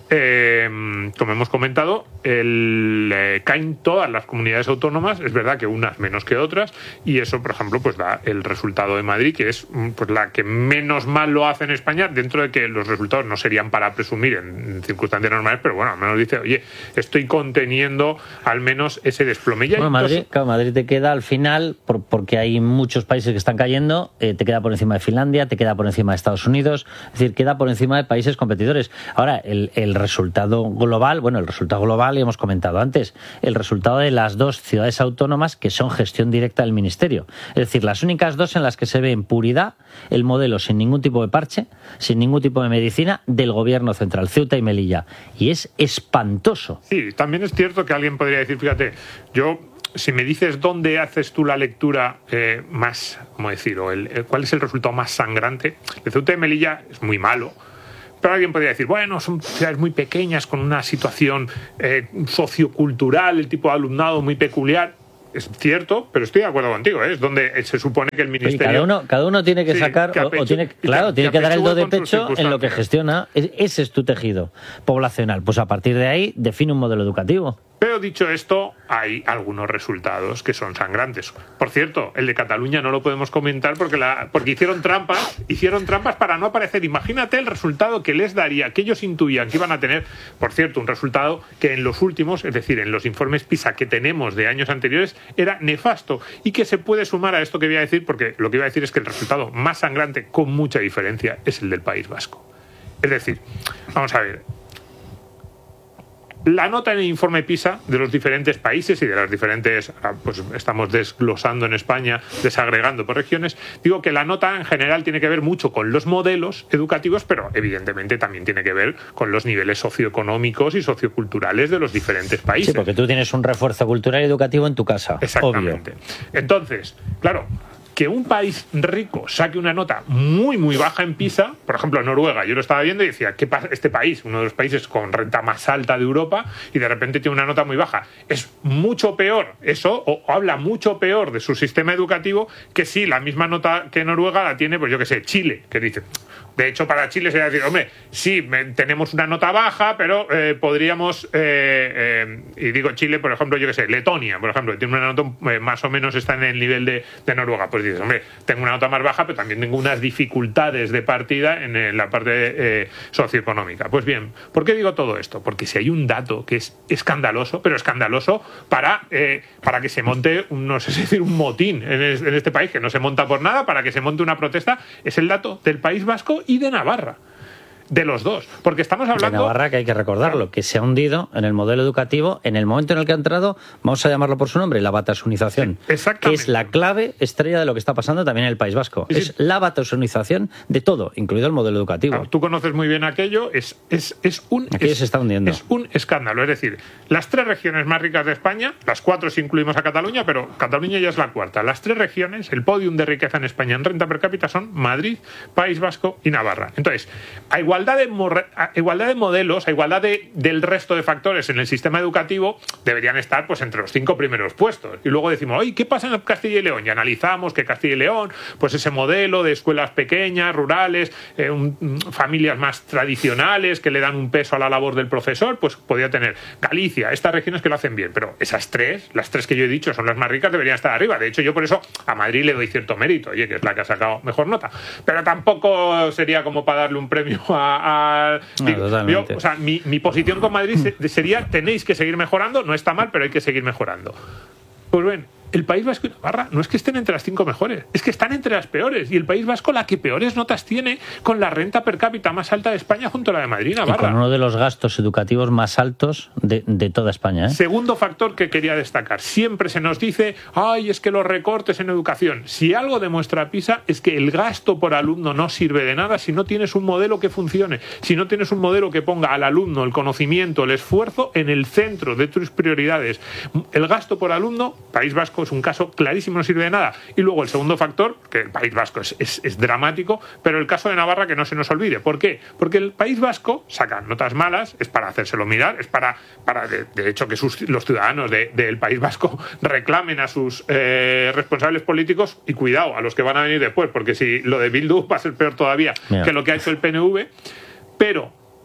eh, como hemos comentado, el, eh, caen todas las comunidades autónomas, es verdad que unas menos que otras, y eso, por ejemplo, pues da el resultado de Madrid, que es pues la que menos mal lo hace en España, dentro de que los resultados no serían para presumir en circunstancias normales, pero bueno, al menos dice, oye, estoy conteniendo al menos ese desplome. Y bueno, Madrid, claro, Madrid te queda al final, por, porque hay muchos países que están cayendo, eh, te queda por encima de Finlandia, te queda por encima de Estados Unidos, es decir, queda por encima de países competidores. Ahora, el, el resultado global, bueno, el resultado global, y hemos comentado antes, el resultado de las dos ciudades autónomas que son gestión directa del Ministerio. Es decir, las únicas dos en las que se ve en puridad el modelo sin ningún tipo de parche, sin ningún tipo de medicina, del gobierno central, Ceuta y Melilla. Y es espantoso. Sí, también es cierto que alguien podría decir, fíjate, yo... Si me dices dónde haces tú la lectura eh, más, ¿cómo decirlo? El, el, ¿Cuál es el resultado más sangrante? El Ceuta y Melilla es muy malo, pero alguien podría decir, bueno, son ciudades muy pequeñas con una situación eh, sociocultural, el tipo de alumnado muy peculiar. Es cierto, pero estoy de acuerdo contigo, ¿eh? Es donde se supone que el ministerio... Oye, cada uno, cada uno tiene que sí, sacar, que apecho, o, o tiene, claro, que, tiene que, que dar el do de pecho en lo que gestiona. Ese es tu tejido poblacional. Pues a partir de ahí define un modelo educativo. Pero dicho esto, hay algunos resultados que son sangrantes. Por cierto, el de Cataluña no lo podemos comentar porque, la, porque hicieron trampas, hicieron trampas para no aparecer. Imagínate el resultado que les daría, que ellos intuían que iban a tener, por cierto, un resultado que en los últimos, es decir, en los informes PISA que tenemos de años anteriores, era nefasto y que se puede sumar a esto que voy a decir, porque lo que iba a decir es que el resultado más sangrante, con mucha diferencia, es el del País Vasco. Es decir, vamos a ver... La nota en el informe PISA de los diferentes países y de las diferentes, pues estamos desglosando en España, desagregando por regiones, digo que la nota en general tiene que ver mucho con los modelos educativos, pero evidentemente también tiene que ver con los niveles socioeconómicos y socioculturales de los diferentes países. Sí, porque tú tienes un refuerzo cultural y educativo en tu casa. Exactamente. Obvio. Entonces, claro, que un país rico saque una nota muy, muy baja en PISA, por ejemplo, Noruega, yo lo estaba viendo y decía, ¿qué pasa? Este país, uno de los países con renta más alta de Europa, y de repente tiene una nota muy baja. Es mucho peor eso, o habla mucho peor de su sistema educativo, que si la misma nota que Noruega la tiene, pues yo qué sé, Chile, que dice... De hecho, para Chile sería decir, hombre, sí, tenemos una nota baja, pero eh, podríamos, eh, eh, y digo Chile, por ejemplo, yo qué sé, Letonia, por ejemplo, tiene una nota eh, más o menos está en el nivel de, de Noruega. Pues dices, hombre, tengo una nota más baja, pero también tengo unas dificultades de partida en eh, la parte eh, socioeconómica. Pues bien, ¿por qué digo todo esto? Porque si hay un dato que es escandaloso, pero escandaloso para, eh, para que se monte, un, no sé si decir, un motín en, es, en este país, que no se monta por nada, para que se monte una protesta, es el dato del País Vasco y de Navarra. De los dos, porque estamos hablando... De Navarra, que hay que recordarlo, que se ha hundido en el modelo educativo en el momento en el que ha entrado, vamos a llamarlo por su nombre, la batasunización, sí, que es la clave estrella de lo que está pasando también en el País Vasco. Sí, es la batasunización de todo, incluido el modelo educativo. Claro, tú conoces muy bien aquello, es, es, es un... Aquello es, se está hundiendo. Es un escándalo, es decir, las tres regiones más ricas de España, las cuatro si incluimos a Cataluña, pero Cataluña ya es la cuarta, las tres regiones, el podium de riqueza en España en renta per cápita son Madrid, País Vasco y Navarra. Entonces, a igualdad de morre a igualdad de modelos, a igualdad de, del resto de factores en el sistema educativo, deberían estar pues entre los cinco primeros puestos. Y luego decimos, oye, ¿qué pasa en Castilla y León? Y analizamos que Castilla y León, pues ese modelo de escuelas pequeñas, rurales, eh, un, familias más tradicionales que le dan un peso a la labor del profesor, pues podría tener Galicia, estas regiones que lo hacen bien. Pero esas tres, las tres que yo he dicho son las más ricas, deberían estar arriba. De hecho, yo por eso a Madrid le doy cierto mérito, oye, que es la que ha sacado mejor nota. Pero tampoco sería como para darle un premio a... a No, Yo, o sea, mi, mi posición con Madrid sería, tenéis que seguir mejorando, no está mal, pero hay que seguir mejorando. Pues bien, el País Vasco y Navarra no es que estén entre las cinco mejores, es que están entre las peores. Y el País Vasco la que peores notas tiene, con la renta per cápita más alta de España junto a la de Madrid y Navarra. Y con uno de los gastos educativos más altos de, de toda España, ¿eh? Segundo factor que quería destacar. Siempre se nos dice, ay, es que los recortes en educación. Si algo demuestra PISA es que el gasto por alumno no sirve de nada si no tienes un modelo que funcione, si no tienes un modelo que ponga al alumno el conocimiento, el esfuerzo en el centro de tus prioridades. El gasto por alumno, País Vasco es un caso clarísimo, no sirve de nada. Y luego el segundo factor, que el País Vasco es, es, es dramático, pero el caso de Navarra que no se nos olvide. ¿Por qué? Porque el País Vasco saca notas malas, es para hacérselo mirar, es para, para de, de hecho, que sus, los ciudadanos de, del País Vasco reclamen a sus eh, responsables políticos, y cuidado, a los que van a venir después, porque si lo de Bildu va a ser peor todavía yeah. que lo que ha hecho el P N V, pero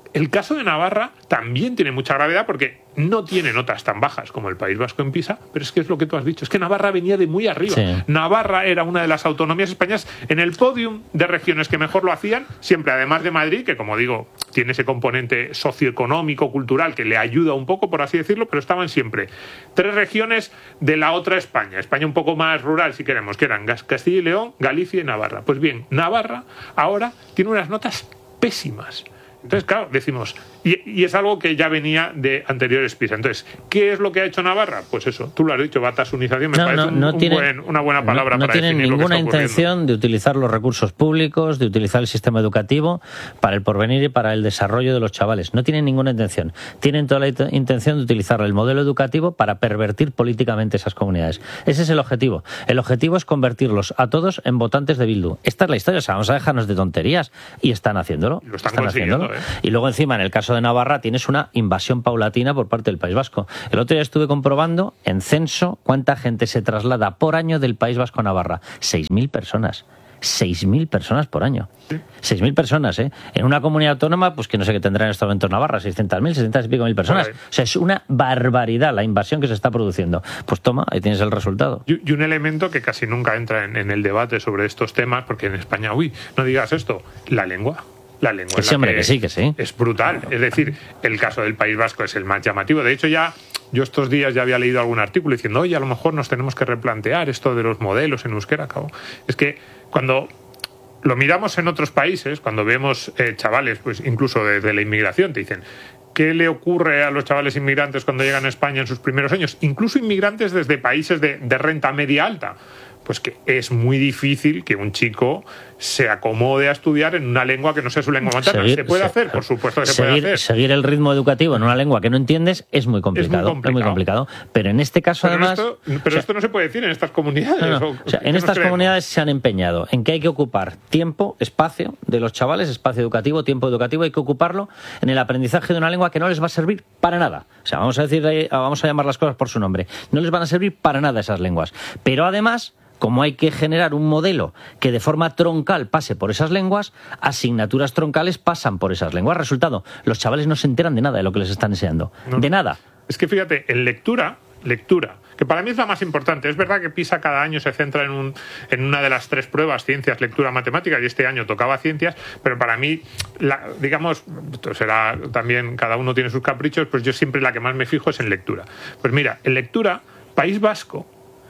el caso de Navarra también tiene mucha gravedad porque no tiene notas tan bajas como el País Vasco en PISA, pero es que es lo que tú has dicho, es que Navarra venía de muy arriba. Sí. Navarra era una de las autonomías españolas en el podium de regiones que mejor lo hacían, siempre además de Madrid, que como digo, tiene ese componente socioeconómico, cultural, que le ayuda un poco, por así decirlo, pero estaban siempre tres regiones de la otra España, España un poco más rural, si queremos, que eran Castilla y León, Galicia y Navarra. Pues bien, Navarra ahora tiene unas notas pésimas. Entonces, claro, decimos, y, y es algo que ya venía de anteriores PISA. Entonces, ¿qué es lo que ha hecho Navarra? Pues eso, tú lo has dicho, batasunización, me no, parece no, un, no un tiene, buen, una buena palabra no, no para tienen definir lo que ninguna está ocurriendo. intención de utilizar los recursos públicos, de utilizar el sistema educativo para el porvenir y para el desarrollo de los chavales. No tienen ninguna intención. Tienen toda la intención de utilizar el modelo educativo para pervertir políticamente esas comunidades. Ese es el objetivo. El objetivo es convertirlos a todos en votantes de Bildu. Esta es la historia, o sea, vamos a dejarnos de tonterías. Y están haciéndolo. Lo están, están consiguiendo, haciéndolo. ¿eh? Y luego encima, en el caso de Navarra, tienes una invasión paulatina por parte del País Vasco. El otro día estuve comprobando en censo cuánta gente se traslada por año del País Vasco a Navarra. seis mil personas. seis mil personas por año. Sí. seis mil personas, ¿eh? En una comunidad autónoma, pues que no sé qué tendrá en estos momentos Navarra, seiscientas mil, setecientas y pico mil personas. Vale. O sea, es una barbaridad la invasión que se está produciendo. Pues toma, ahí tienes el resultado. Y, y un elemento que casi nunca entra en, en el debate sobre estos temas, porque en España, uy, no digas esto, la lengua. La lengua sí, hombre, que, que sí, que sí. Es brutal. Es decir, el caso del País Vasco es el más llamativo. De hecho, ya yo estos días ya había leído algún artículo diciendo, oye, a lo mejor nos tenemos que replantear esto de los modelos en euskera. Cabo. Es que cuando lo miramos en otros países, cuando vemos eh, chavales, pues incluso desde la inmigración, te dicen, ¿qué le ocurre a los chavales inmigrantes cuando llegan a España en sus primeros años? Incluso inmigrantes desde países de, de renta media alta. Pues que es muy difícil que un chico se acomode a estudiar en una lengua que no sea su lengua materna. Seguir, ¿Se puede se, hacer? Por supuesto que se seguir, puede hacer. Seguir el ritmo educativo en una lengua que no entiendes es muy complicado. Es muy complicado. Es muy complicado. Pero en este caso, pero además... Esto, pero o sea, esto no se puede decir en estas comunidades. No, no. O, o sea, en estas comunidades se han empeñado en que hay que ocupar tiempo, espacio de los chavales, espacio educativo, tiempo educativo, hay que ocuparlo en el aprendizaje de una lengua que no les va a servir para nada. O sea, vamos a decir, vamos a llamar las cosas por su nombre. No les van a servir para nada esas lenguas. Pero además... como hay que generar un modelo que de forma troncal pase por esas lenguas, asignaturas troncales pasan por esas lenguas. Resultado, los chavales no se enteran de nada de lo que les están enseñando. No. De nada. Es que fíjate, en lectura, lectura, que para mí es la más importante. Es verdad que PISA cada año se centra en, un, en una de las tres pruebas, ciencias, lectura, matemáticas, y este año tocaba ciencias, pero para mí, la, digamos, será también, cada uno tiene sus caprichos, pues yo siempre la que más me fijo es en lectura. Pues mira, en lectura, País Vasco,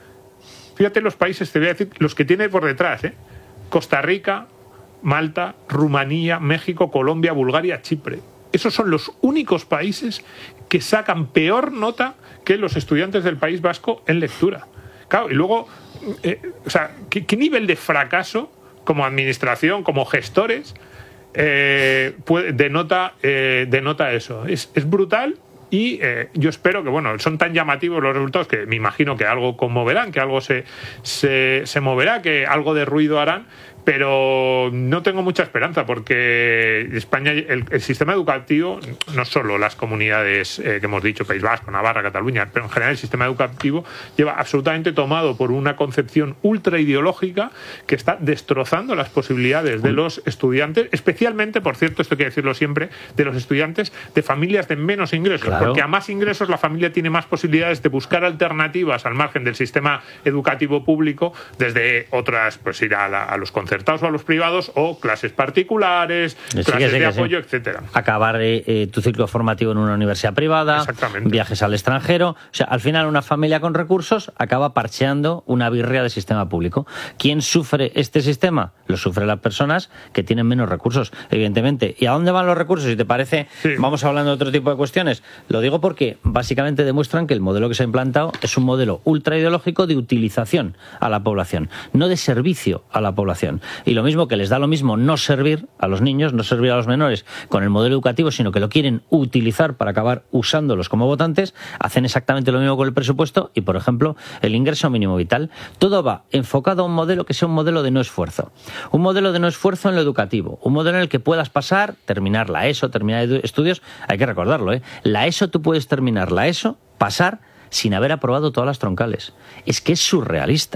fíjate los países, te voy a decir, los que tiene por detrás, ¿eh? Costa Rica, Malta, Rumanía, México, Colombia, Bulgaria, Chipre. Esos son los únicos países que sacan peor nota que los estudiantes del País Vasco en lectura. Claro, y luego, eh, o sea, ¿qué, qué nivel de fracaso como administración, como gestores, eh, puede, denota, eh, denota eso? Es, es brutal. Y eh, yo espero que, bueno, son tan llamativos los resultados que me imagino que algo conmoverán, que algo se, se, se moverá, que algo de ruido harán, pero no tengo mucha esperanza porque España, el, el sistema educativo, no solo las comunidades eh, que hemos dicho, País Vasco, Navarra, Cataluña, pero en general el sistema educativo lleva absolutamente tomado por una concepción ultra ideológica que está destrozando las posibilidades de los estudiantes, especialmente, por cierto, esto hay que decirlo siempre, de los estudiantes de familias de menos ingresos, claro. Porque a más ingresos la familia tiene más posibilidades de buscar alternativas al margen del sistema educativo público, desde otras, pues ir a, la, a los conceptos o a los privados o clases particulares, sí, clases sí, de apoyo, sí. etcétera. Acabar eh, tu ciclo formativo en una universidad privada, viajes al extranjero. O sea, al final una familia con recursos acaba parcheando una birria del sistema público. ¿Quién sufre este sistema? Lo sufren las personas que tienen menos recursos, evidentemente. ¿Y a dónde van los recursos? Si te parece, sí. Vamos hablando de otro tipo de cuestiones. Lo digo porque básicamente demuestran que el modelo que se ha implantado es un modelo ultra ideológico de utilización a la población, no de servicio a la población. Y lo mismo que les da lo mismo no servir a los niños, no servir a los menores con el modelo educativo, sino que lo quieren utilizar para acabar usándolos como votantes, hacen exactamente lo mismo con el presupuesto y, por ejemplo, el ingreso mínimo vital. Todo va enfocado a un modelo que sea un modelo de no esfuerzo. Un modelo de no esfuerzo en lo educativo. Un modelo en el que puedas pasar, terminar la ESO, terminar estudios. Hay que recordarlo, ¿eh? La ESO, tú puedes terminar la ESO, pasar sin haber aprobado todas las troncales. Es que es surrealista.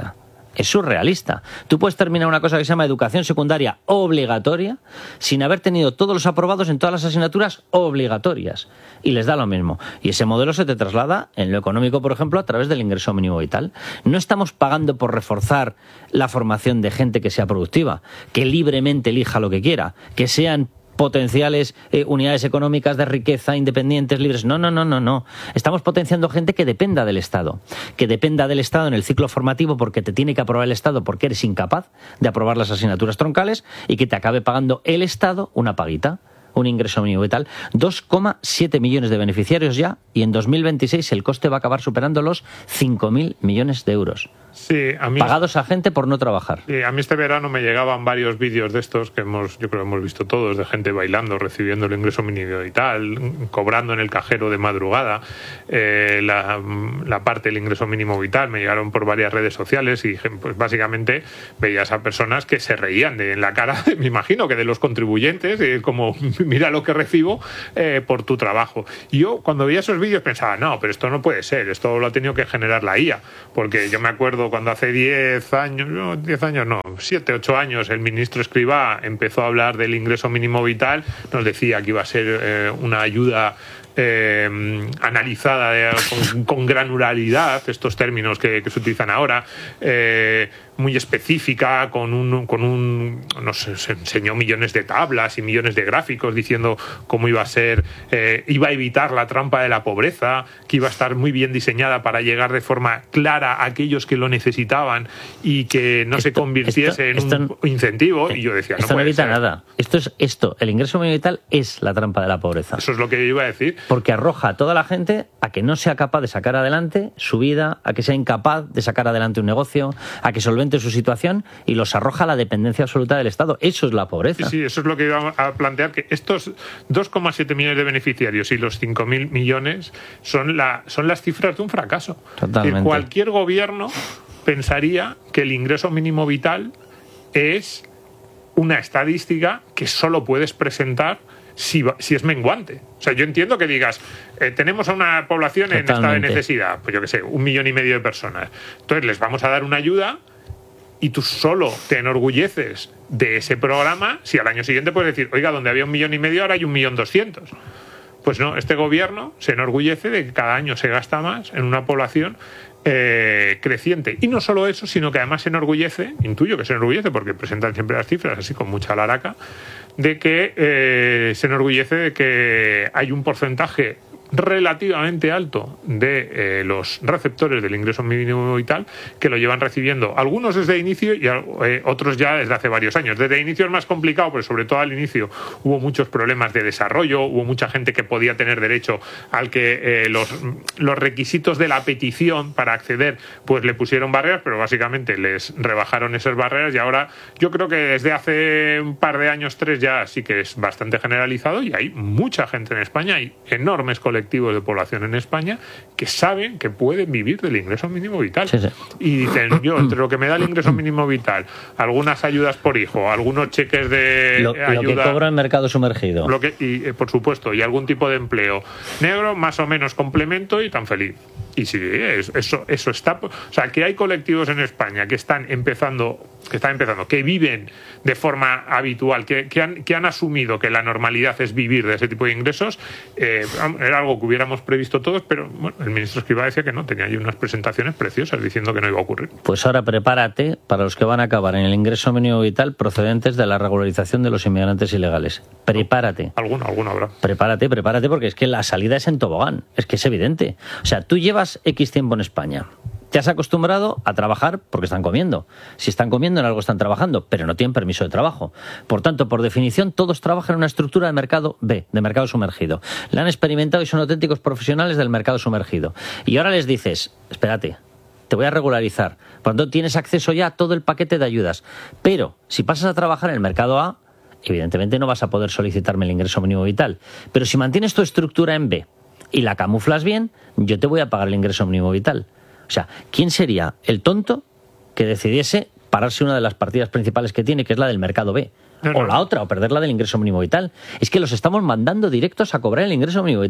Es surrealista. Tú puedes terminar una cosa que se llama educación secundaria obligatoria sin haber tenido todos los aprobados en todas las asignaturas obligatorias. Y les da lo mismo. Y ese modelo se te traslada en lo económico, por ejemplo, a través del ingreso mínimo vital. No estamos pagando por reforzar la formación de gente que sea productiva, que libremente elija lo que quiera, que sean potenciales eh, unidades económicas de riqueza, independientes, libres. No, no, no, no, no. Estamos potenciando gente que dependa del Estado. Que dependa del Estado en el ciclo formativo porque te tiene que aprobar el Estado porque eres incapaz de aprobar las asignaturas troncales y que te acabe pagando el Estado una paguita, un ingreso mínimo vital. dos coma siete millones de beneficiarios ya y en dos mil veintiséis el coste va a acabar superando los cinco mil millones de euros. Sí, a mí, pagados a gente por no trabajar. Sí, a mí este verano me llegaban varios vídeos de estos que hemos, yo creo que hemos visto todos, de gente bailando, recibiendo el ingreso mínimo vital, cobrando en el cajero de madrugada, eh, la, la parte del ingreso mínimo vital. Me llegaron por varias redes sociales y pues básicamente veías a personas que se reían de, en la cara, me imagino que de los contribuyentes, eh, como mira lo que recibo eh, por tu trabajo. Y yo cuando veía esos vídeos pensaba, no, pero esto no puede ser, esto lo ha tenido que generar la I A, porque yo me acuerdo cuando hace diez años, no, diez años no, siete, ocho años, el ministro Escrivá empezó a hablar del ingreso mínimo vital, nos decía que iba a ser eh, una ayuda eh, analizada de, con, con granularidad, estos términos que, que se utilizan ahora, eh, muy específica, con un, con un, no sé, se enseñó millones de tablas y millones de gráficos diciendo cómo iba a ser, eh, iba a evitar la trampa de la pobreza, que iba a estar muy bien diseñada para llegar de forma clara a aquellos que lo necesitaban y que no esto, se convirtiese esto, en un esto, incentivo. Y yo decía, esto no puede no evita ser. nada. Esto es esto, el ingreso mínimo vital es la trampa de la pobreza. Eso es lo que yo iba a decir. Porque arroja a toda la gente a que no sea capaz de sacar adelante su vida, a que sea incapaz de sacar adelante un negocio, a que solvente su situación y los arroja a la dependencia absoluta del Estado. Eso es la pobreza. Sí, sí, eso es lo que iba a plantear, que estos dos coma siete millones de beneficiarios y los cinco mil millones son, la, son las cifras de un fracaso. Totalmente. Que cualquier gobierno pensaría que el ingreso mínimo vital es una estadística que solo puedes presentar si, si es menguante. O sea, yo entiendo que digas, eh, tenemos a una población Totalmente. en estado de necesidad, pues yo qué sé, un millón y medio de personas. Entonces les vamos a dar una ayuda y tú solo te enorgulleces de ese programa si al año siguiente puedes decir, oiga, donde había un millón y medio ahora hay un millón doscientos. Pues no, este gobierno se enorgullece de que cada año se gasta más en una población eh, creciente. Y no solo eso, sino que además se enorgullece, intuyo que se enorgullece porque presentan siempre las cifras así con mucha laraca, de que eh, se enorgullece de que hay un porcentaje relativamente alto de eh, los receptores del ingreso mínimo vital que lo llevan recibiendo, algunos desde el inicio y eh, otros ya desde hace varios años. Desde el inicio es más complicado, pero sobre todo al inicio hubo muchos problemas de desarrollo, hubo mucha gente que podía tener derecho al que eh, los, los requisitos de la petición para acceder pues le pusieron barreras, pero básicamente les rebajaron esas barreras y ahora yo creo que desde hace un par de años, tres ya sí que es bastante generalizado y hay mucha gente en España, hay enormes colectivos de población en España que saben que pueden vivir del ingreso mínimo vital. Sí, sí. Y dicen, yo entre lo que me da el ingreso mínimo vital, algunas ayudas por hijo, algunos cheques de lo, ayuda, lo que cobra el mercado sumergido. Lo que, y eh, por supuesto, y algún tipo de empleo negro, más o menos complemento y tan feliz. Y sí, eso, eso está. O sea, que hay colectivos en España que están empezando, que están empezando, que viven de forma habitual, que, que, han, que han asumido que la normalidad es vivir de ese tipo de ingresos. Eh, era algo que hubiéramos previsto todos, pero bueno, el ministro Escrivá decía que no, tenía ahí unas presentaciones preciosas diciendo que no iba a ocurrir. Pues ahora prepárate para los que van a acabar en el ingreso mínimo vital procedentes de la regularización de los inmigrantes ilegales. Prepárate. Alguno, alguno habrá. Prepárate, prepárate, porque es que la salida es en tobogán. Es que es evidente. O sea, tú llevas X tiempo en España. Te has acostumbrado a trabajar porque están comiendo. Si están comiendo, en algo están trabajando, pero no tienen permiso de trabajo. Por tanto, por definición, todos trabajan en una estructura de mercado B, de mercado sumergido. La han experimentado y son auténticos profesionales del mercado sumergido. Y ahora les dices, espérate, te voy a regularizar. Por tanto, tienes acceso ya a todo el paquete de ayudas. Pero, si pasas a trabajar en el mercado A, evidentemente no vas a poder solicitarme el ingreso mínimo vital. Pero si mantienes tu estructura en B y la camuflas bien, yo te voy a pagar el ingreso mínimo vital. O sea, ¿quién sería el tonto que decidiese pararse una de las partidas principales que tiene, que es la del mercado B? No, no. O la otra, o perder la del ingreso mínimo vital. Es que los estamos mandando directos a cobrar el ingreso mínimo vital.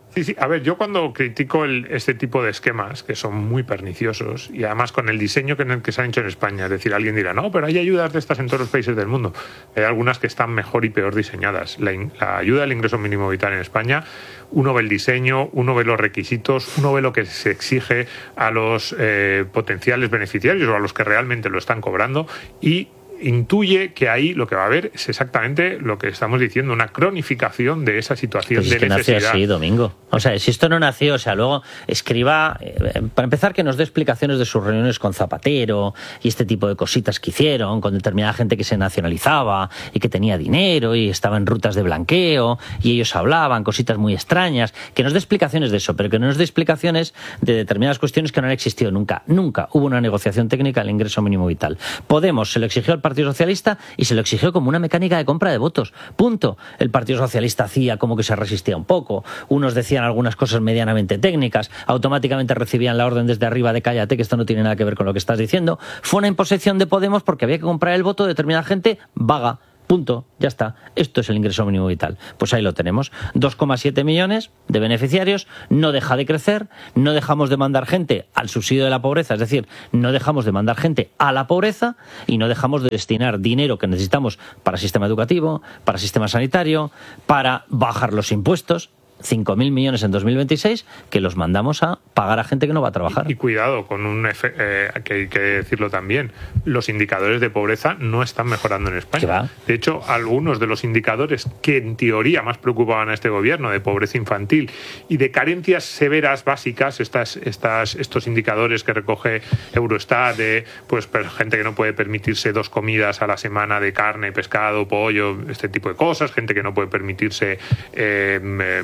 Sí, sí. A ver, yo cuando critico el, este tipo de esquemas, que son muy perniciosos, y además con el diseño que, en el que se han hecho en España, es decir, alguien dirá, no, pero hay ayudas de estas en todos los países del mundo. Hay algunas que están mejor y peor diseñadas. La, la ayuda al ingreso mínimo vital en España, uno ve el diseño, uno ve los requisitos, uno ve lo que se exige a los eh, potenciales beneficiarios o a los que realmente lo están cobrando, y intuye que ahí lo que va a haber es exactamente lo que estamos diciendo, una cronificación de esa situación pues de es que necesidad. Nació así, Domingo. O sea, si esto no nació, o sea, luego escriba, eh, para empezar, que nos dé explicaciones de sus reuniones con Zapatero y este tipo de cositas que hicieron, con determinada gente que se nacionalizaba y que tenía dinero y estaba en rutas de blanqueo y ellos hablaban cositas muy extrañas, que nos dé explicaciones de eso, pero que no nos dé explicaciones de determinadas cuestiones que no han existido nunca. Nunca hubo una negociación técnica al ingreso mínimo vital. Podemos se lo exigió al Partido Socialista y se lo exigió como una mecánica de compra de votos. Punto. El Partido Socialista hacía como que se resistía un poco. Unos decían algunas cosas medianamente técnicas, automáticamente recibían la orden desde arriba de cállate, que esto no tiene nada que ver con lo que estás diciendo. Fue una imposición de Podemos porque había que comprar el voto de determinada gente vaga. Punto, ya está. Esto es el ingreso mínimo vital. Pues ahí lo tenemos. dos coma siete millones de beneficiarios, no deja de crecer, no dejamos de mandar gente al subsidio de la pobreza, es decir, no dejamos de mandar gente a la pobreza y no dejamos de destinar dinero que necesitamos para el sistema educativo, para el sistema sanitario, para bajar los impuestos. cinco mil millones en dos mil veintiséis que los mandamos a pagar a gente que no va a trabajar. Y, y cuidado, con un efe, eh, que hay que decirlo también, los indicadores de pobreza no están mejorando en España. De hecho, algunos de los indicadores que en teoría más preocupaban a este gobierno, de pobreza infantil y de carencias severas básicas, estas, estas, estos indicadores que recoge Eurostat de pues gente que no puede permitirse dos comidas a la semana de carne, pescado, pollo, este tipo de cosas, gente que no puede permitirse eh, eh,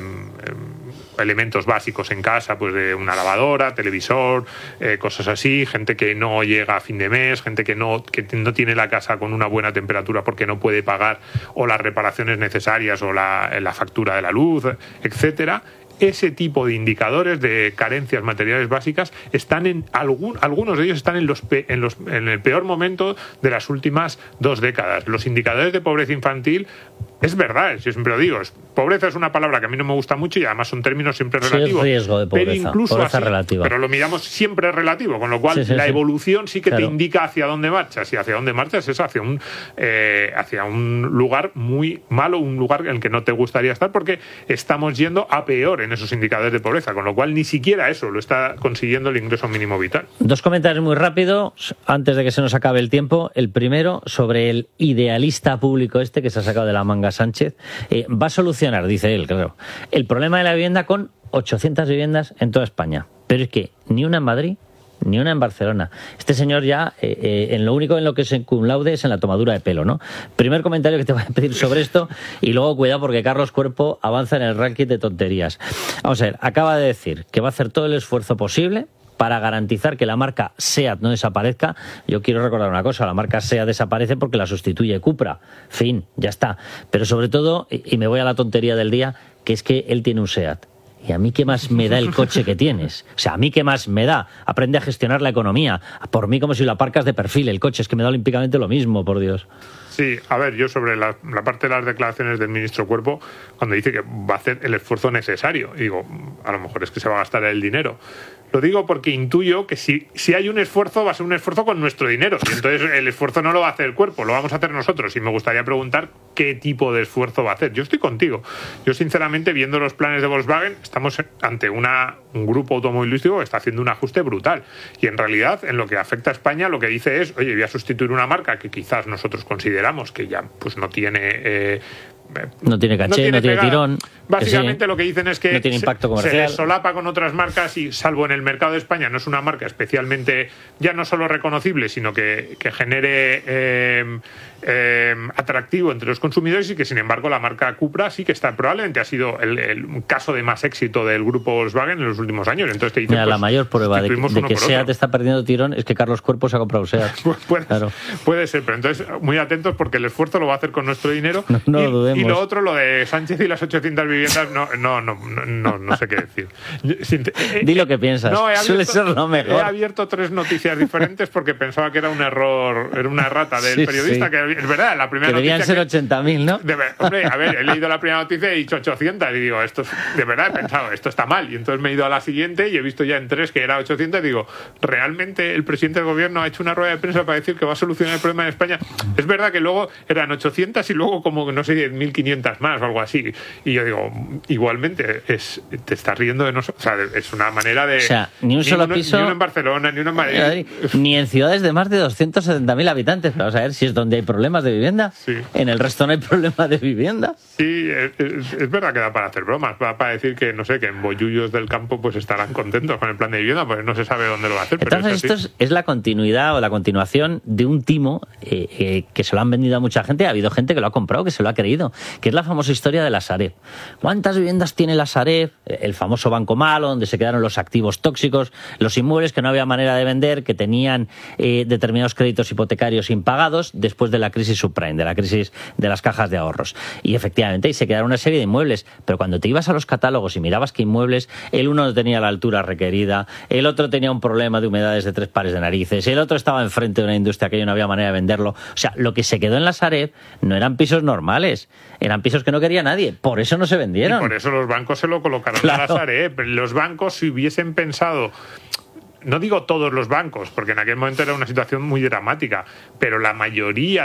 elementos básicos en casa, pues de una lavadora, televisor, eh, cosas así, gente que no llega a fin de mes, gente que no, que no tiene la casa con una buena temperatura porque no puede pagar o las reparaciones necesarias o la, la factura de la luz, etcétera. Ese tipo de indicadores de carencias materiales básicas están en algún, algunos de ellos están en los, pe, en los en el peor momento de las últimas dos décadas. Los indicadores de pobreza infantil, es verdad, yo siempre lo digo, es, pobreza es una palabra que a mí no me gusta mucho y además son términos siempre relativos. Sí, es riesgo de pobreza, pero incluso pobreza así, relativa. Pero lo miramos siempre relativo, con lo cual sí, sí, la sí. evolución sí que claro. te indica hacia dónde marchas, y hacia dónde marchas es hacia un eh, hacia un lugar muy malo, un lugar en el que no te gustaría estar, porque estamos yendo a peor en esos indicadores de pobreza, con lo cual ni siquiera eso lo está consiguiendo el ingreso mínimo vital. Dos comentarios muy rápidos antes de que se nos acabe el tiempo. El primero sobre el idealista público este que se ha sacado de la manga Sánchez. Eh, va a solucionar, dice él, claro, el problema de la vivienda con ochocientas viviendas en toda España. Pero es que ni una en Madrid ni una en Barcelona. Este señor ya, eh, eh, en lo único en lo que se cum laude es en la tomadura de pelo, ¿no? Primer comentario que te voy a pedir sobre esto, y luego cuidado porque Carlos Cuerpo avanza en el ranking de tonterías. Vamos a ver, acaba de decir que va a hacer todo el esfuerzo posible para garantizar que la marca SEAT no desaparezca. Yo quiero recordar una cosa, la marca SEAT desaparece porque la sustituye Cupra. Fin, ya está. Pero sobre todo, y me voy a la tontería del día, que es que él tiene un SEAT. ¿Y a mí qué más me da el coche que tienes? O sea, ¿a mí qué más me da? Aprende a gestionar la economía. Por mí como si lo aparcas de perfil el coche. Es que me da olímpicamente lo mismo, por Dios. Sí, a ver, yo sobre la, la parte de las declaraciones del ministro Cuerpo, cuando dice que va a hacer el esfuerzo necesario, digo, a lo mejor es que se va a gastar el dinero. Lo digo porque intuyo que si, si hay un esfuerzo, va a ser un esfuerzo con nuestro dinero. Y entonces el esfuerzo no lo va a hacer el Cuerpo, lo vamos a hacer nosotros. Y me gustaría preguntar qué tipo de esfuerzo va a hacer. Yo estoy contigo. Yo, sinceramente, viendo los planes de Volkswagen, estamos ante una, un grupo automovilístico que está haciendo un ajuste brutal. Y en realidad, en lo que afecta a España, lo que dice es, oye, voy a sustituir una marca que quizás nosotros consideramos que ya pues no tiene... Eh, No tiene caché, no tiene, no tiene tirón. Básicamente sí, lo que dicen es que no tiene impacto comercial. Se les solapa con otras marcas y, salvo en el mercado de España, no es una marca especialmente, ya no solo reconocible, sino que, que genere eh, eh, atractivo entre los consumidores, y que, sin embargo, la marca Cupra sí que está, probablemente ha sido el, el caso de más éxito del grupo Volkswagen en los últimos años. Entonces te dicen, Mira, pues, la mayor prueba de, de que SEAT está perdiendo tirón es que Carlos Cuerpo se ha comprado SEAT. Pues puede, claro. puede ser, pero entonces muy atentos porque el esfuerzo lo va a hacer con nuestro dinero. No, no y, lo dudemos. Y lo otro, lo de Sánchez y las ochocientas viviendas, no, no, no, no, no, no sé qué decir. Di lo que piensas. No, he abierto, suele ser lo mejor. He abierto tres noticias diferentes porque pensaba que era un error, era una errata del sí, periodista sí. que es verdad, la primera que noticia... Deberían ser ochenta mil, ¿no? De, hombre, a ver, he leído la primera noticia y he dicho ochocientos y digo, esto es, de verdad he pensado, esto está mal. Y entonces me he ido a la siguiente y he visto ya en tres que era ochocientos y digo, ¿realmente el presidente del gobierno ha hecho una rueda de prensa para decir que va a solucionar el problema en España? Es verdad que luego eran ochocientos y luego como, no sé, mil quinientos más o algo así. Y yo digo, igualmente, es, te estás riendo de nosotros. O sea, es una manera de... O sea, ni un solo uno, piso... Ni uno en Barcelona, ni uno en Madrid. Ni en ciudades de más de doscientos setenta mil habitantes. Vamos a ver si es donde hay problemas de vivienda. Sí. En el resto no hay problemas de vivienda. Sí, es, es, es verdad que da para hacer bromas. Da para decir que, no sé, que en bollullos del campo pues estarán contentos con el plan de vivienda, pues no se sabe dónde lo va a hacer. Pero Entonces, eso esto sí. es, es la continuidad o la continuación de un timo eh, eh, que se lo han vendido a mucha gente. Ha habido gente que lo ha comprado, que se lo ha creído. Que es la famosa historia de la Sareb. ¿Cuántas viviendas tiene la Sareb? El famoso banco malo, donde se quedaron los activos tóxicos, los inmuebles que no había manera de vender, que tenían eh, determinados créditos hipotecarios impagados después de la crisis subprime, de la crisis de las cajas de ahorros. Y efectivamente, ahí se quedaron una serie de inmuebles. Pero cuando te ibas a los catálogos y mirabas qué inmuebles, el uno no tenía la altura requerida, el otro tenía un problema de humedades de tres pares de narices, el otro estaba enfrente de una industria que no había manera de venderlo. O sea, lo que se quedó en la Sareb no eran pisos normales, eran pisos que no quería nadie. Por eso no se vendieron. Y por eso los bancos se lo colocaron Claro. a la Sareb. Los bancos, si hubiesen pensado... No digo todos los bancos, porque en aquel momento era una situación muy dramática, pero la mayoría